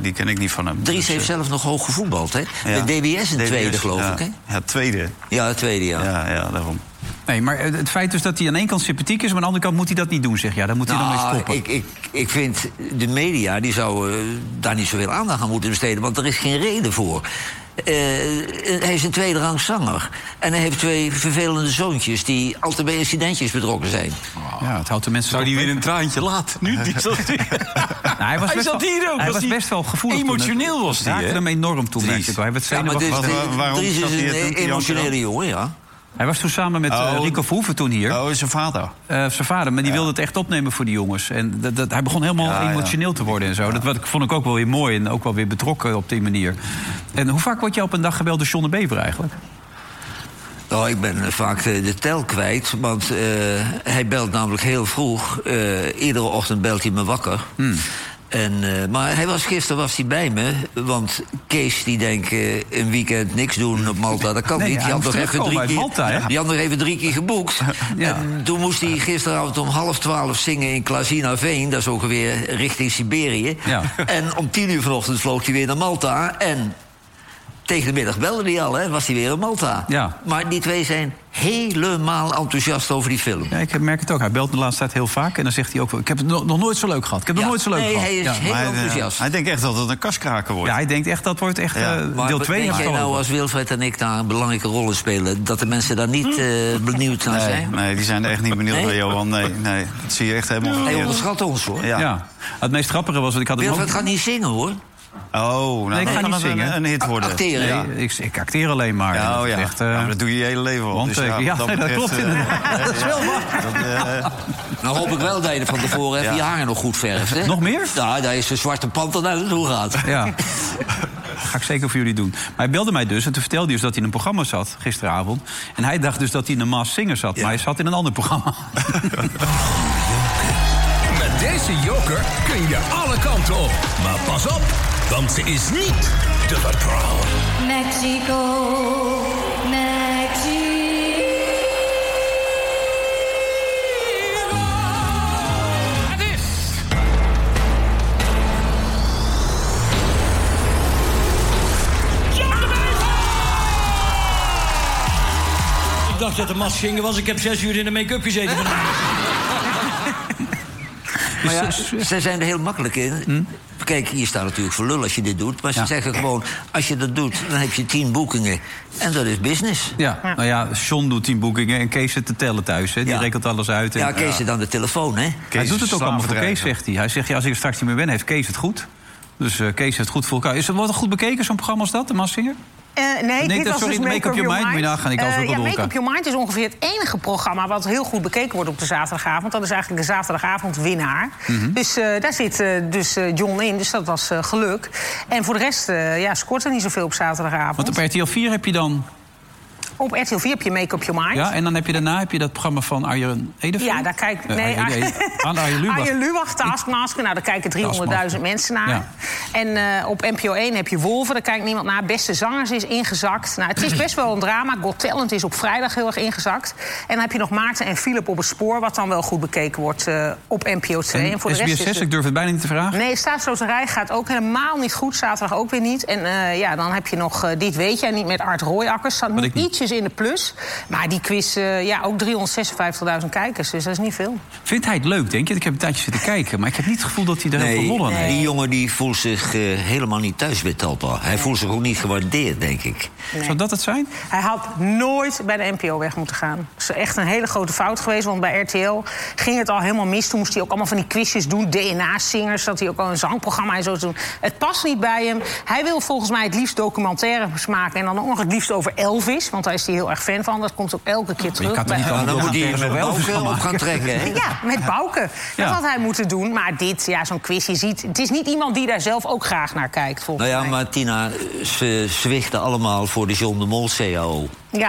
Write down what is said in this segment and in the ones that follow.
die ken ik niet van hem. Dries heeft zelf nog hoog gevoetbald, hè? Ja. De DWS in tweede, geloof ik, hè? Ja, tweede. Ja, tweede, ja. Ja, daarom. Nee, maar het feit dus dat hij aan één kant sympathiek is... maar aan de andere kant moet hij dat niet doen, zeg je. Daar moet hij dan mee stoppen. Ik vind de media die zouden daar niet zoveel aandacht aan moeten besteden... want er is geen reden voor. Hij is een tweederangs zanger. En hij heeft 2 vervelende zoontjes... die altijd bij incidentjes betrokken zijn. Ja, het houdt de mensen... Zou die weer een traantje laten? Nu? Die zat hier. Hij was best wel gevoelig. Emotioneel was hij, raakte hem enorm toen. Hij werd Dries is een emotionele jongen, ja. Hij was toen samen met Rico Verhoeven toen hier. Oh, zijn vader. Zijn vader, maar die wilde het echt opnemen voor die jongens. En hij begon helemaal emotioneel te worden en zo. Dat vond ik ook wel weer mooi en ook wel weer betrokken op die manier. En hoe vaak word je op een dag gebeld door John de Bever eigenlijk? Oh, ik ben vaak de tel kwijt, want hij belt namelijk heel vroeg. Iedere ochtend belt hij me wakker. Maar gisteren was hij bij me, want Kees die denkt een weekend niks doen op Malta, dat kan niet. Die had nog even 3 keer geboekt. En toen moest hij gisteravond om 11:30 zingen in Klazinaveen, dat is ongeveer richting Siberië. Ja. En om 10:00 vanochtend vloog hij weer naar Malta en... Tegen de middag belde hij al, hè, was hij weer in Malta. Ja. Maar die 2 zijn helemaal enthousiast over die film. Ja, ik merk het ook. Hij belt de laatste tijd heel vaak. En dan zegt hij ook, ik heb het nog nooit zo leuk gehad. Ik heb het nog nooit zo leuk gehad. Hij is heel enthousiast. Hij denkt echt dat het een kaskraker wordt. Ja, hij denkt echt dat wordt echt deel 2. Denk jij nou, als Wilfred en ik daar een belangrijke rol in spelen... dat de mensen daar niet benieuwd naar zijn? Nee, die zijn er echt niet benieuwd naar Johan. Nee, dat zie je echt helemaal... Hij onderschat ons, hoor. Ja. Het meest grappige was... Wilfred gaat niet zingen, hoor. Oh, nee, ik ga niet zingen. Een hit worden. Acteren, nee, ik acteer alleen maar. Ja, ja. Echt, maar dat doe je je hele leven al. Dus dat klopt inderdaad. Dat is wel waar. Nou hoop ik wel dat je van tevoren even je haren nog goed verft. Hè? Nog meer? Ja, daar is de zwarte panter naar naartoe gaat. Ja. Dat ga ik zeker voor jullie doen. Maar hij belde mij dus en toen vertelde hij dus dat hij in een programma zat gisteravond. En hij dacht dus dat hij in een Masked Singer zat. Ja. Maar hij zat in een ander programma. Met deze joker kun je alle kanten op. Maar pas op, want ze is niet te vertrouwen. Mexico, Mexico. Het is... John de Bever! Ik dacht dat de Masked Singer was. Ik heb 6 uur in de make-up gezeten. Maar ja, ze zijn er heel makkelijk in. Kijk, je staat natuurlijk voor lul als je dit doet. Maar ze zeggen gewoon, als je dat doet, dan heb je 10 boekingen. En dat is business. Ja, nou ja, John doet 10 boekingen en Kees zit te tellen thuis. Hè. Die rekent alles uit. En, Kees zit aan de telefoon, hè? Hij doet het ook allemaal voor Kees, zegt hij. Hij zegt, als ik er straks niet meer ben, heeft Kees het goed. Dus Kees heeft het goed voor elkaar. Wordt het goed bekeken, zo'n programma als dat, de Masked Singer? Nee, dit was dus Make Up Your Mind. Make Up Your Mind is ongeveer het enige programma... wat heel goed bekeken wordt op de zaterdagavond. Dat is eigenlijk de zaterdagavondwinnaar. Dus daar zit John in, dus dat was geluk. En voor de rest scoort er niet zoveel op zaterdagavond. Want op RTL 4 heb je dan... Op RTL 4 heb je Make Up Your Mind. Ja, en dan heb je daarna dat programma van Arjen Edeveen. Ja, daar kijkt... Nee, Arjen Lubach. Arjen Lubach, Taskmaster. Nou, daar kijken 300.000 mensen naar. Ja. En op NPO 1 heb je Wolven, daar kijkt niemand naar. Beste Zangers is ingezakt. Nou, het is best wel een drama. Got Talent is op vrijdag heel erg ingezakt. En dan heb je nog Maarten en Philip op het spoor... wat dan wel goed bekeken wordt op NPO 2. En voor de rest SBS 6, ik durf het bijna niet te vragen. Nee, Staatsloterij gaat ook helemaal niet goed. Zaterdag ook weer niet. En dan heb je nog Dit Weet Jij Niet met Art Rooijakkers. Staat nu ietsjes in de plus. Maar die quiz, ook 356.000 kijkers. Dus dat is niet veel. Vindt hij het leuk, denk je? Ik heb een tijdje zitten kijken. Maar ik heb niet het gevoel dat hij er heel veel lol aan heeft. Die jongen die voelt zich helemaal niet thuis bij Talpa. Hij voelt zich ook niet gewaardeerd, denk ik. Nee. Zou dat het zijn? Hij had nooit bij de NPO weg moeten gaan. Dat is echt een hele grote fout geweest. Want bij RTL ging het al helemaal mis. Toen moest hij ook allemaal van die quizjes doen. DNA-zingers, dat hij ook al een zangprogramma en zo doen. Het past niet bij hem. Hij wil volgens mij het liefst documentaires maken. En dan ook nog het liefst over Elvis. Want daar is hij heel erg fan van. Dat komt ook elke keer terug. Dan moet hij met Bouke op gaan trekken. Hè? Ja, met Bouke. Dat had hij moeten doen. Maar zo'n quiz, je ziet... Het is niet iemand die daar zelf ook graag naar kijkt, volgens mij. Maar Tina, ze zwichten allemaal voor de John de Mol CAO. Ja.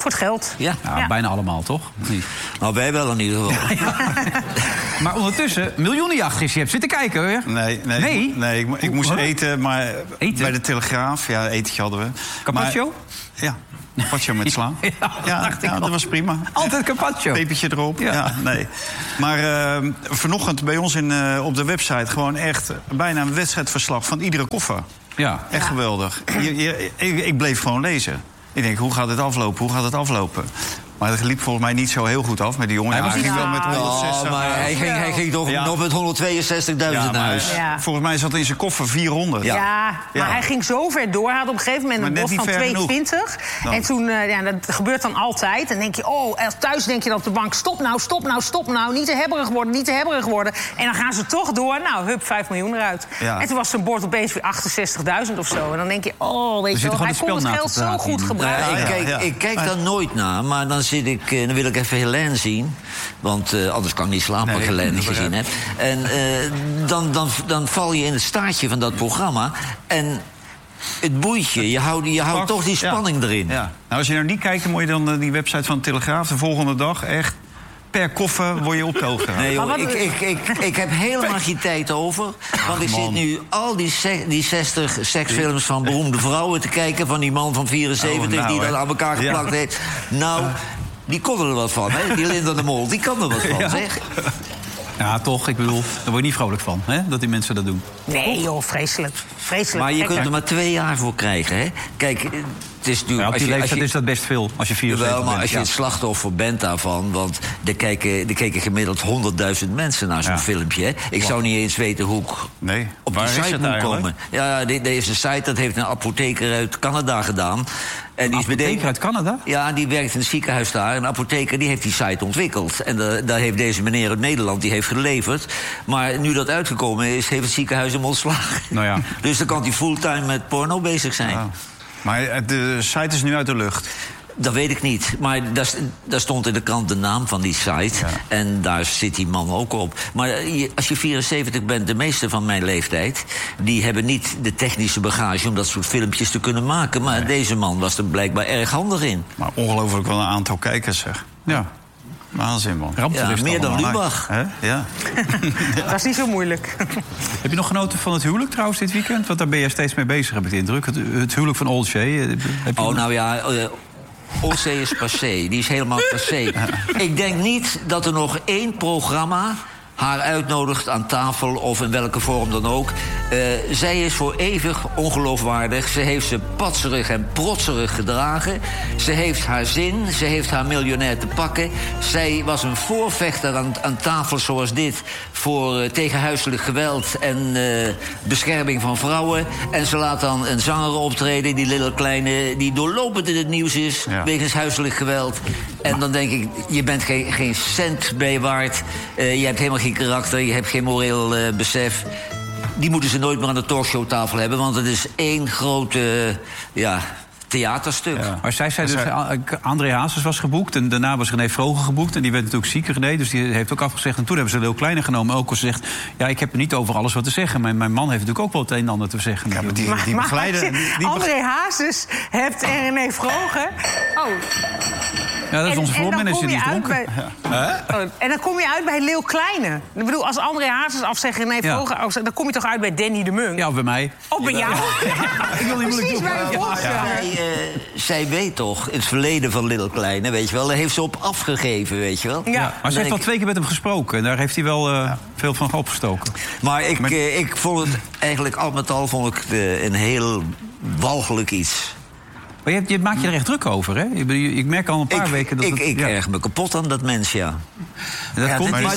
Voor het geld. Ja. Ja, bijna allemaal, toch? Of niet? Nou, wij wel in ieder geval. Maar ondertussen, miljoenenjacht is. Je hebt zitten kijken, hoor. Nee, ik moest eten, maar Eten? bij de Telegraaf. Ja, etentje hadden we. Carpaccio? Maar, ja, carpaccio met sla. Ja, dat was prima. Altijd carpaccio. Pepertje erop. Ja. Ja, nee. Maar vanochtend bij ons op de website gewoon echt bijna een wedstrijdverslag van iedere koffer. Ja. Echt geweldig. Ik bleef gewoon lezen. Ik denk, hoe gaat het aflopen? Maar het liep volgens mij niet zo heel goed af met die jongen. Hij was ging wel met 160. Oh, maar hij ging toch nog met 162.000 naar huis. Ja. Volgens mij zat in zijn koffer 400. Ja, maar hij ging zo ver door. Hij had op een gegeven moment een Maar bod net van niet ver 22. genoeg. En toen, dat gebeurt dan altijd. En denk je, thuis denk je dan op de bank... stop nou, niet te hebberig worden. En dan gaan ze toch door. Nou, hup, 5 miljoen eruit. Ja. En toen was zijn bord opeens weer 68.000 of zo. En dan denk je, weet je wel, gewoon hij het kon het spel na geld te zo praten. goed gebruiken. Ik kijk daar nooit naar, maar dan wil ik even Helene zien. Want anders kan ik niet slapen als ik Helene niet gezien heb. En dan val je in het staartje van dat programma. En het boeit je. Je houdt toch die spanning erin. Ja. Nou, als je nou niet kijkt, dan moet je dan die website van de Telegraaf de volgende dag echt... Per koffer word je op de hoogte gehouden. Nee, joh, ik heb helemaal geen tijd over. Want ik zit nu al die 60 seksfilms van beroemde vrouwen te kijken... van die man van 74 die dat aan elkaar geplakt heeft. Nou, die kon er wat van, hè? Die Linda de Mol, die kan er wat van, zeg. Ja, toch. Ik bedoel, daar word je niet vrolijk van, hè? Dat die mensen dat doen. Nee, joh, vreselijk. Maar je kunt er maar 2 jaar voor krijgen, hè? Kijk, het is nu... Ja, op die leeftijd is dat best veel, als je 74 Wel, maar bent. als je het slachtoffer bent daarvan... want er kijken gemiddeld 100.000 mensen naar zo'n filmpje. Hè? Ik zou niet eens weten hoe ik op die site moet komen. Ja, deze site dat heeft een apotheker uit Canada gedaan. En die is apotheker uit Canada? Ja, die werkt in het ziekenhuis daar. Een apotheker die heeft die site ontwikkeld. En daar heeft deze meneer uit Nederland die heeft geleverd. Maar nu dat uitgekomen is, heeft het ziekenhuis hem ontslagen. Nou ja. Dus dan kan hij fulltime met porno bezig zijn. Ja. Maar de site is nu uit de lucht. Dat weet ik niet. Maar daar stond in de krant de naam van die site. Ja. En daar zit die man ook op. Maar als je 74 bent, de meeste van mijn leeftijd... die hebben niet de technische bagage om dat soort filmpjes te kunnen maken. Maar deze man was er blijkbaar erg handig in. Maar ongelooflijk wel een aantal kijkers, zeg. Ja. Waanzin, man. Meer dan Lubach. Ja. Dat is niet zo moeilijk. Heb je nog genoten van het huwelijk trouwens dit weekend? Want daar ben jij steeds mee bezig, heb ik de indruk. Het huwelijk van Olsje. Nou ja... Olsje is passé. Die is helemaal passé. Ik denk niet dat er nog 1 programma haar uitnodigt aan tafel of in welke vorm dan ook. Zij is voor eeuwig ongeloofwaardig. Ze heeft ze patserig en protserig gedragen. Ze heeft haar zin. Ze heeft haar miljonair te pakken. Zij was een voorvechter aan tafel zoals dit... tegen huiselijk geweld en bescherming van vrouwen. En ze laat dan een zanger optreden, die Little Kleine... die doorlopend in het nieuws is, wegens huiselijk geweld. En dan denk ik, je bent geen cent bij waard. Je hebt helemaal geen karakter, je hebt geen moreel besef. Die moeten ze nooit meer aan de talkshowtafel hebben... want het is 1 grote theaterstuk. Ja. Maar zij zei dus, André Hazes was geboekt... en daarna was René Vroger geboekt... en die werd natuurlijk ziek, René, dus die heeft ook afgezegd... en toen hebben ze Lil Kleine genomen. Ook al ze zegt, ik heb er niet over alles wat te zeggen. Mijn man heeft natuurlijk ook wel het een en ander te zeggen. Ja, maar die begeleiden... André Hazes hebt en René Vroger... Ja, dat is onze voormanager, die is dronken. En dan kom je uit bij Lil Kleine. Ik bedoel, als André Hazes afzegt en René Vroger afzegt... dan kom je toch uit bij Danny de Munk? Ja, bij mij. Of bij jou? Ik wil niet precies bij de voorstel. Zij weet toch, het verleden van Little Kleine, weet je wel... daar heeft ze op afgegeven, weet je wel. Ja. Maar ze heeft al 2 keer met hem gesproken... en daar heeft hij wel veel van opgestoken. Maar ik vond het eigenlijk al met al een heel walgelijk iets. Maar je maakt je er echt druk over, hè? Ik merk al een paar weken dat ik erg me kapot aan dat mens, ja. Dat komt, maar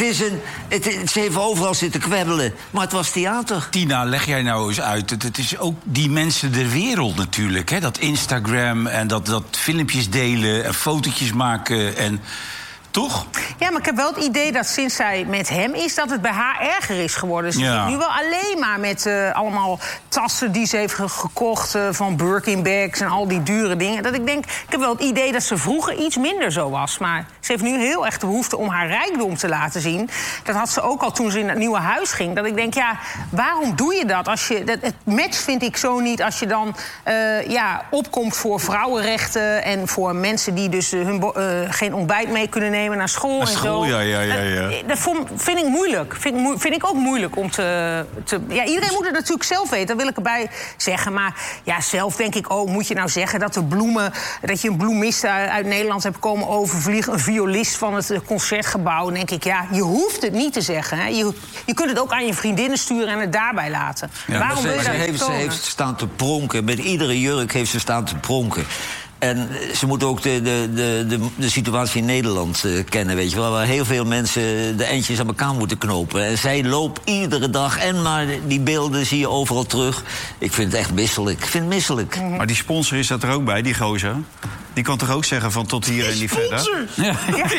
ze heeft overal zitten kwebbelen. Maar het was theater. Tina, leg jij nou eens uit. Het is ook die mensen der wereld natuurlijk. Hè? Dat Instagram en dat filmpjes delen en fotootjes maken en... Toch? Ja, maar ik heb wel het idee dat sinds zij met hem is... dat het bij haar erger is geworden. Ze zit nu wel alleen maar met allemaal tassen die ze heeft gekocht... van Birkin bags en al die dure dingen. Dat ik denk, ik heb wel het idee dat ze vroeger iets minder zo was. Maar Ze heeft nu heel erg de behoefte om haar rijkdom te laten zien. Dat had ze ook al toen ze in het nieuwe huis ging. Dat ik denk, ja, waarom doe je dat? Het match vind ik zo niet als je dan opkomt voor vrouwenrechten... en voor mensen die dus geen ontbijt mee kunnen nemen naar school. Ja. Dat vind ik moeilijk. Vind ik ook moeilijk om te... Ja, iedereen moet het natuurlijk zelf weten, dat wil ik erbij zeggen. Maar ja, zelf denk ik ook, moet je nou zeggen dat dat je een bloemist uit Nederland hebt komen overvliegen, een violist van het Concertgebouw. Dan denk ik, ja, je hoeft het niet te zeggen. Hè. Je kunt het ook aan je vriendinnen sturen en het daarbij laten. Ja, waarom wil je dat niet ze heeft staan te pronken. Met iedere jurk heeft ze staan te pronken. En ze moet ook de situatie in Nederland kennen, weet je wel. Waar heel veel mensen de eindjes aan elkaar moeten knopen. En zij loopt iedere dag. En maar die beelden zie je overal terug. Ik vind het echt misselijk. Ik vind het misselijk. Maar die sponsor is dat er ook bij, die gozer. Die kan toch ook zeggen van tot hier en niet verder? Ja.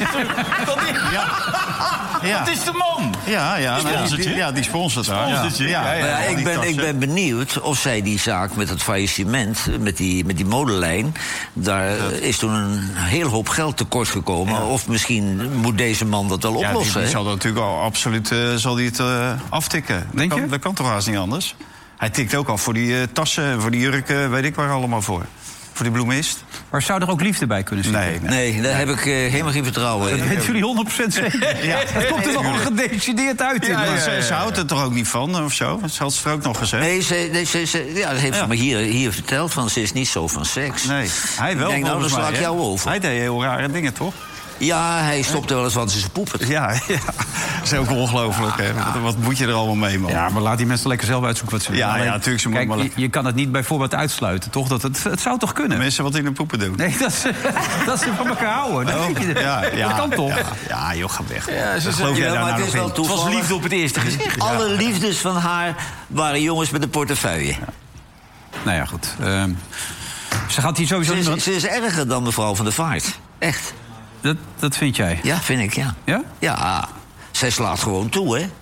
Dat is de man. Die sponsort daar. Ik ben benieuwd of zij die zaak met het faillissement, met die modelijn, daar is toen een heel hoop geld tekort gekomen. Ja. Of misschien moet deze man dat wel oplossen. Die zal dat natuurlijk al absoluut aftikken. Denk je? Dat kan toch haast niet anders? Hij tikt ook al voor die tassen, voor die jurken, weet ik waar allemaal voor. Voor die bloemist. Maar zou er ook liefde bij kunnen zitten? Nee, daar heb ik helemaal geen vertrouwen in. Dat weten jullie 100% zeker? Ja. Het komt er nog gedecideerd uit. Ze houdt er toch ook niet van, of zo? Dat had ze er ook nog gezegd. Nee, dat heeft ze me hier verteld. Van, ze is niet zo van seks. Nee, hij wel. Ik denk, dan sla ik jou over. Hij deed heel rare dingen, toch? Ja, hij stopte wel eens wat in zijn poepen. Ja. Dat is ook ongelooflijk. Hè? Wat moet je er allemaal mee, man? Ja, maar laat die mensen lekker zelf uitzoeken wat ze willen. Ja, natuurlijk. Kijk, je kan het niet bijvoorbeeld uitsluiten, toch? Het zou toch kunnen? Mensen wat in hun poepen doen. Nee, dat ze van elkaar houden. Dat kan toch? Ja, joh, ga weg. Ja, geloof jij daar nou nog in? Het was liefde op het eerste gezicht. Alle liefdes van haar waren jongens met een portefeuille. Ja. Nou ja, goed. Ze gaat hier sowieso... Ze is erger dan mevrouw van der Vaart. Echt. Dat vind jij? Ja, vind ik, ja. Ja? Ja, zij slaat gewoon toe, hè?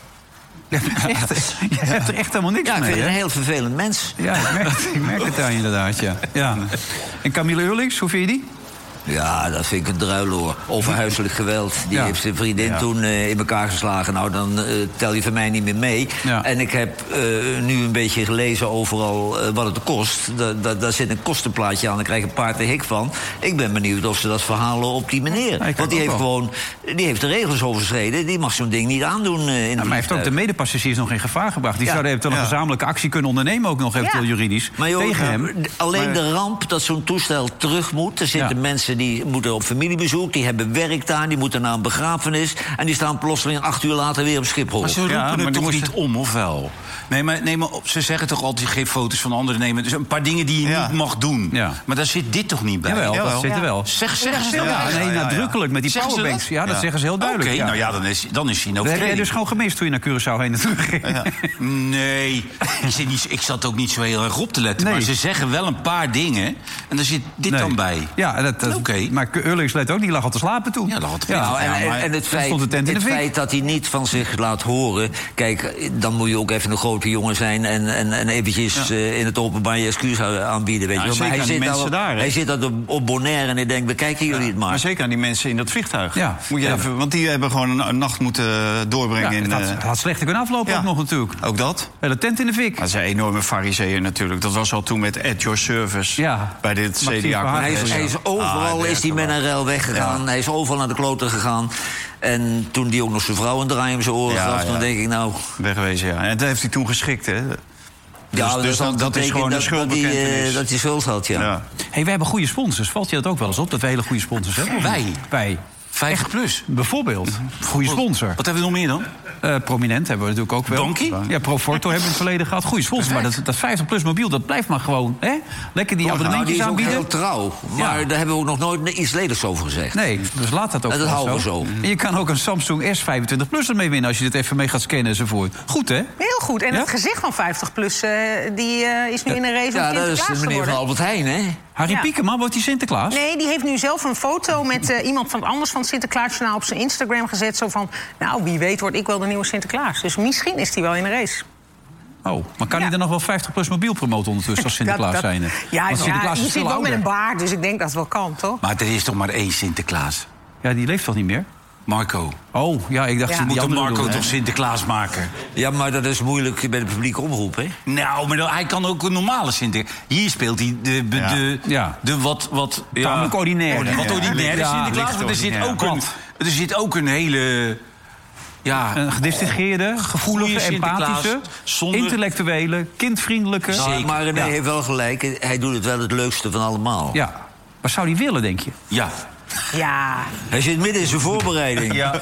Je hebt er echt helemaal niks mee, Ja, ik vind het hè? een heel vervelend mens. Ja, ik merk het aan je inderdaad, ja. En Camille Eurlings, hoe vind je die? Ja, dat vind ik een druiloor. Over huiselijk geweld. Die heeft zijn vriendin toen in elkaar geslagen. Nou, dan tel je van mij niet meer mee. Ja. En ik heb nu een beetje gelezen overal wat het kost. Daar zit een kostenplaatje aan. Daar krijg ik een paard de hik van. Ik ben benieuwd of ze dat verhalen op die meneer. Ja, want die heeft de regels overschreden. Die mag zo'n ding niet aandoen in de maar hij heeft ook de medepassagiers nog in gevaar gebracht. Die zouden eventueel een gezamenlijke actie kunnen ondernemen, ook nog eventueel juridisch. Maar joh, tegen hem. Alleen de ramp dat zo'n toestel terug moet. Er zitten mensen die moeten op familiebezoek, die hebben werk daar, die moeten naar een begrafenis en die staan plotseling 8 uur later weer op Schiphol. Maar ze roepen het toch niet om, of wel? Nee, maar ze zeggen toch altijd, geen foto's van anderen nemen. Dus een paar dingen die je niet mag doen. Ja. Maar daar zit dit toch niet bij? Jawel, dat zit er wel. Zeggen ze dat? Ja, nee, nadrukkelijk met die powerbanks. Ja, dat zeggen ze heel duidelijk. Oké, nou ja, dan is hij nog. Dat heb jij dus gewoon gemist toen je naar Curaçao heen naartoe ging. Ja. Nee, ik zat ook niet zo heel erg op te letten. Nee. Maar ze zeggen wel een paar dingen en daar zit dit dan bij. Ja, maar Eurlings let ook, die lag al te slapen toen. Ja, lag al te slapen. En het feit dat hij niet van zich laat horen. Kijk, dan moet je ook even een grote jongen zijn en eventjes in het openbaar je excuus aanbieden. Weet je wel. Maar hij zit dat op Bonaire en ik denk, bekijken jullie het maar. Maar zeker aan die mensen in dat vliegtuig. Ja. Moet je even, want die hebben gewoon een nacht moeten doorbrengen. Het had slechter kunnen aflopen ook nog natuurlijk. Ook dat. De tent in de fik. Dat is een enorme farizeeër natuurlijk. Dat was al toen met At Your Service bij dit CDA. Hij is overal is hij met een rel weggegaan. Hij is overal naar de kloten gegaan. En toen die ook nog zijn vrouw een draai om zijn oren gaf, dan denk ik nou... Wegwezen, ja. En dat heeft hij toen geschikt, hè. Dus dat is gewoon een schuldbekentenis. Dat hij schuld had, ja. Hey, wij hebben goede sponsors. Valt je dat ook wel eens op, dat we hele goede sponsors hebben? Wij. 50PLUS. Bijvoorbeeld. Goede sponsor. Wat hebben we nog meer dan? Prominent hebben we natuurlijk ook wel. Donkey? Ja, Proforto hebben we in het verleden gehad. Goede sponsor. Maar dat 50PLUS mobiel, dat blijft maar gewoon. Hè? Lekker die abonnementjes aanbieden. Die is ook heel trouw. Maar daar hebben we ook nog nooit iets ledigs over gezegd. Nee, dus laat dat ook dat houden we zo. En je kan ook een Samsung S25 Plus ermee winnen als je dit even mee gaat scannen enzovoort. Goed, hè? Heel goed. En het gezicht van 50PLUS, die is nu in een race. Ja, dat is de meneer van Albert Heijn, hè? Harry Piekema, wordt die Sinterklaas? Nee, die heeft nu zelf een foto met iemand anders van het Sinterklaasjournaal op zijn Instagram gezet. Zo van, nou, wie weet word ik wel de nieuwe Sinterklaas. Dus misschien is hij wel in de race. Oh, maar kan hij er nog wel 50PLUS mobiel promoten ondertussen als Sinterklaas zijnde? Ja, je zit ook met een baard, dus ik denk dat het wel kan, toch? Maar er is toch maar één Sinterklaas? Ja, die leeft toch niet meer? Marco. Oh, ja, ik dacht... Ja. die Moet andere Marco bedoelde. toch Sinterklaas maken? Ja, maar dat is moeilijk bij de publieke omroep, hè? Nou, maar hij kan ook een normale Sinterklaas. Hier speelt hij de wat Tamelijk ordinaire. Wat ordinaire Ja, Sinterklaas. licht Want ordinair. er zit ook een hele... Ja, Een gedistingeerde, gevoelige, goeie Sinterklaas, empathische, zonder- intellectuele, kindvriendelijke. Nou, maar René heeft wel gelijk. Hij doet het wel het leukste van allemaal. Ja. Wat zou die willen, denk je? ja. Ja. Hij zit midden in zijn voorbereiding. Ja,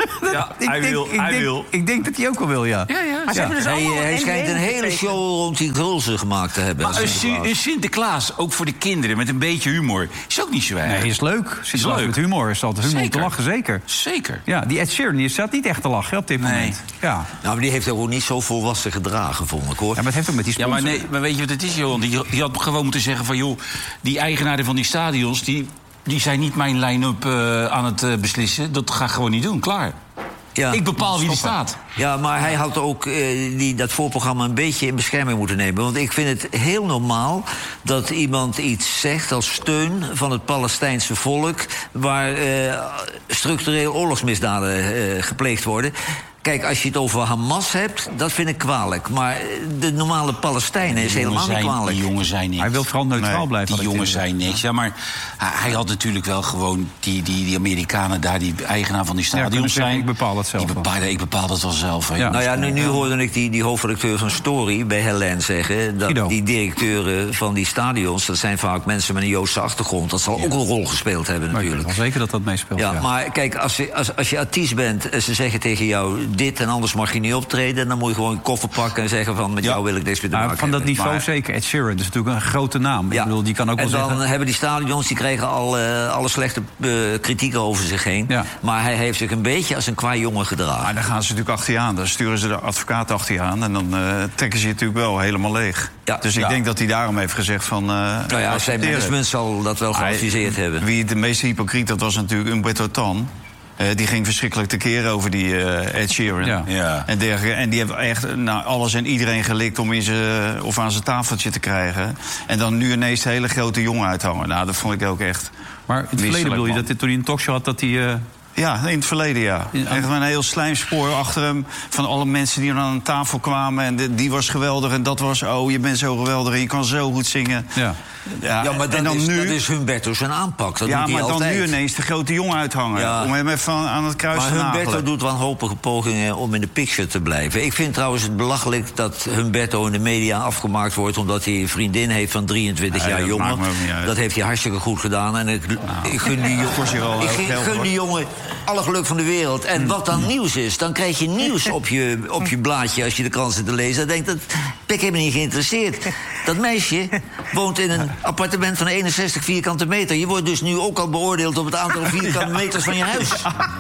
Ik denk dat hij ook wel wil, ja. Maar ze hebben dus allemaal Hij een schijnt een hele gekeken. show rond die gulzen gemaakt te hebben. Maar een Sinterklaas, ook voor de kinderen, met een beetje humor, is ook niet zo erg. Nee, is leuk. Is leuk. Met humor is altijd humor om te Zeker. lachen, zeker. Zeker. Ja, die Ed Sheeran die staat niet echt te lachen hè, op dit Nee. moment. Ja. Nou, maar die heeft ook niet zo volwassen gedragen, vond ik, hoor. Ja, maar het heeft ook met die Ja, sponsor... maar, maar weet je wat het is, Johan? Die had gewoon moeten zeggen van... joh, die eigenaren van die stadions... die zijn niet mijn line-up aan het beslissen. Dat ga ik gewoon niet doen, klaar. Ja. Ik bepaal wie er staat. Ja, maar hij had ook dat voorprogramma een beetje in bescherming moeten nemen. Want ik vind het heel normaal dat iemand iets zegt als steun van het Palestijnse volk... waar structureel oorlogsmisdaden gepleegd worden. Kijk, als je het over Hamas hebt, dat vind ik kwalijk. Maar de normale Palestijnen is helemaal niet kwalijk. Die jongens zijn niks. Hij wil vooral neutraal blijven. Die had ik jongens de indruk. zijn niks. Ja, maar hij had natuurlijk wel gewoon die Amerikanen daar... die eigenaar van die kunnen stadions zeggen, zijn. ik bepaal het zelf wel. Ik bepaal dat wel zelf. hè. Ja. Nou ja, nu hoorde ik die hoofdredacteur van Story bij Helene zeggen... dat Guido. die directeuren van die stadions... dat zijn vaak mensen met een Joodse achtergrond. Dat zal ook een rol gespeeld hebben Maar ik weet natuurlijk. wel zeker dat dat meespeelt. Ja, Ja. maar kijk, als je artiest bent en ze zeggen tegen jou... dit en anders mag je niet optreden... dan moet je gewoon je koffer pakken en zeggen van... met jou wil ik niks meer te Nou, maken van dat hebben. niveau Maar- zeker. Ed Sheeran is natuurlijk een grote naam. Ja. Ik bedoel, die kan ook wel en dan zeggen... hebben die stadions, die kregen alle slechte kritieken over zich heen. Ja. Maar hij heeft zich een beetje als een kwaai jongen gedragen. Maar dan gaan ze natuurlijk achter je aan. Dan sturen ze de advocaat achter je aan. En dan trekken ze je natuurlijk wel helemaal leeg. Ja. Dus ik Ja. denk dat hij daarom heeft gezegd van... Nou ja, zijn accepteer het. management zal dat wel geadviseerd hebben. Wie het de meest hypocriet, dat was natuurlijk Umberto Tan. Die ging verschrikkelijk tekeer over die Ed Sheeran. Ja. Ja. En dergelijke. En die heeft echt alles en iedereen gelikt om of aan zijn tafeltje te krijgen. En dan nu ineens de hele grote jongen uithangen. Nou, dat vond ik ook echt... Maar in het verleden misselijk, bedoel je man. dat dit, toen hij een talkshow had... dat hij... Ja, in het verleden, ja. Echt een heel slijmspoor achter hem. Van alle mensen die aan een tafel kwamen. En die was geweldig en dat was... oh, je bent zo geweldig en je kan zo goed zingen. Ja. Ja, maar en dat dan nu, is Humberto zijn aanpak. Dat ja, doet hij maar dan altijd. nu ineens de grote jongen uithangen. Ja. Om hem even aan het kruis Maar te Humberto nagelen. doet wanhopige pogingen om in de picture te blijven. Ik vind trouwens het belachelijk dat Humberto in de media afgemaakt wordt... omdat hij een vriendin heeft van 23 Nee, jaar dat jonger. maakt me ook niet uit. Dat heeft hij hartstikke goed gedaan. En ik gun die kost je wel jongen, heel geld, gun hoor. die jongen alle geluk van de wereld. En wat dan nieuws is, dan krijg je nieuws op je blaadje... als je de krant zit te lezen. Dan denk je, ben ik helemaal niet geïnteresseerd. Dat meisje woont in een appartement van 61 vierkante meter. Je wordt dus nu ook al beoordeeld op het aantal vierkante meters van je huis.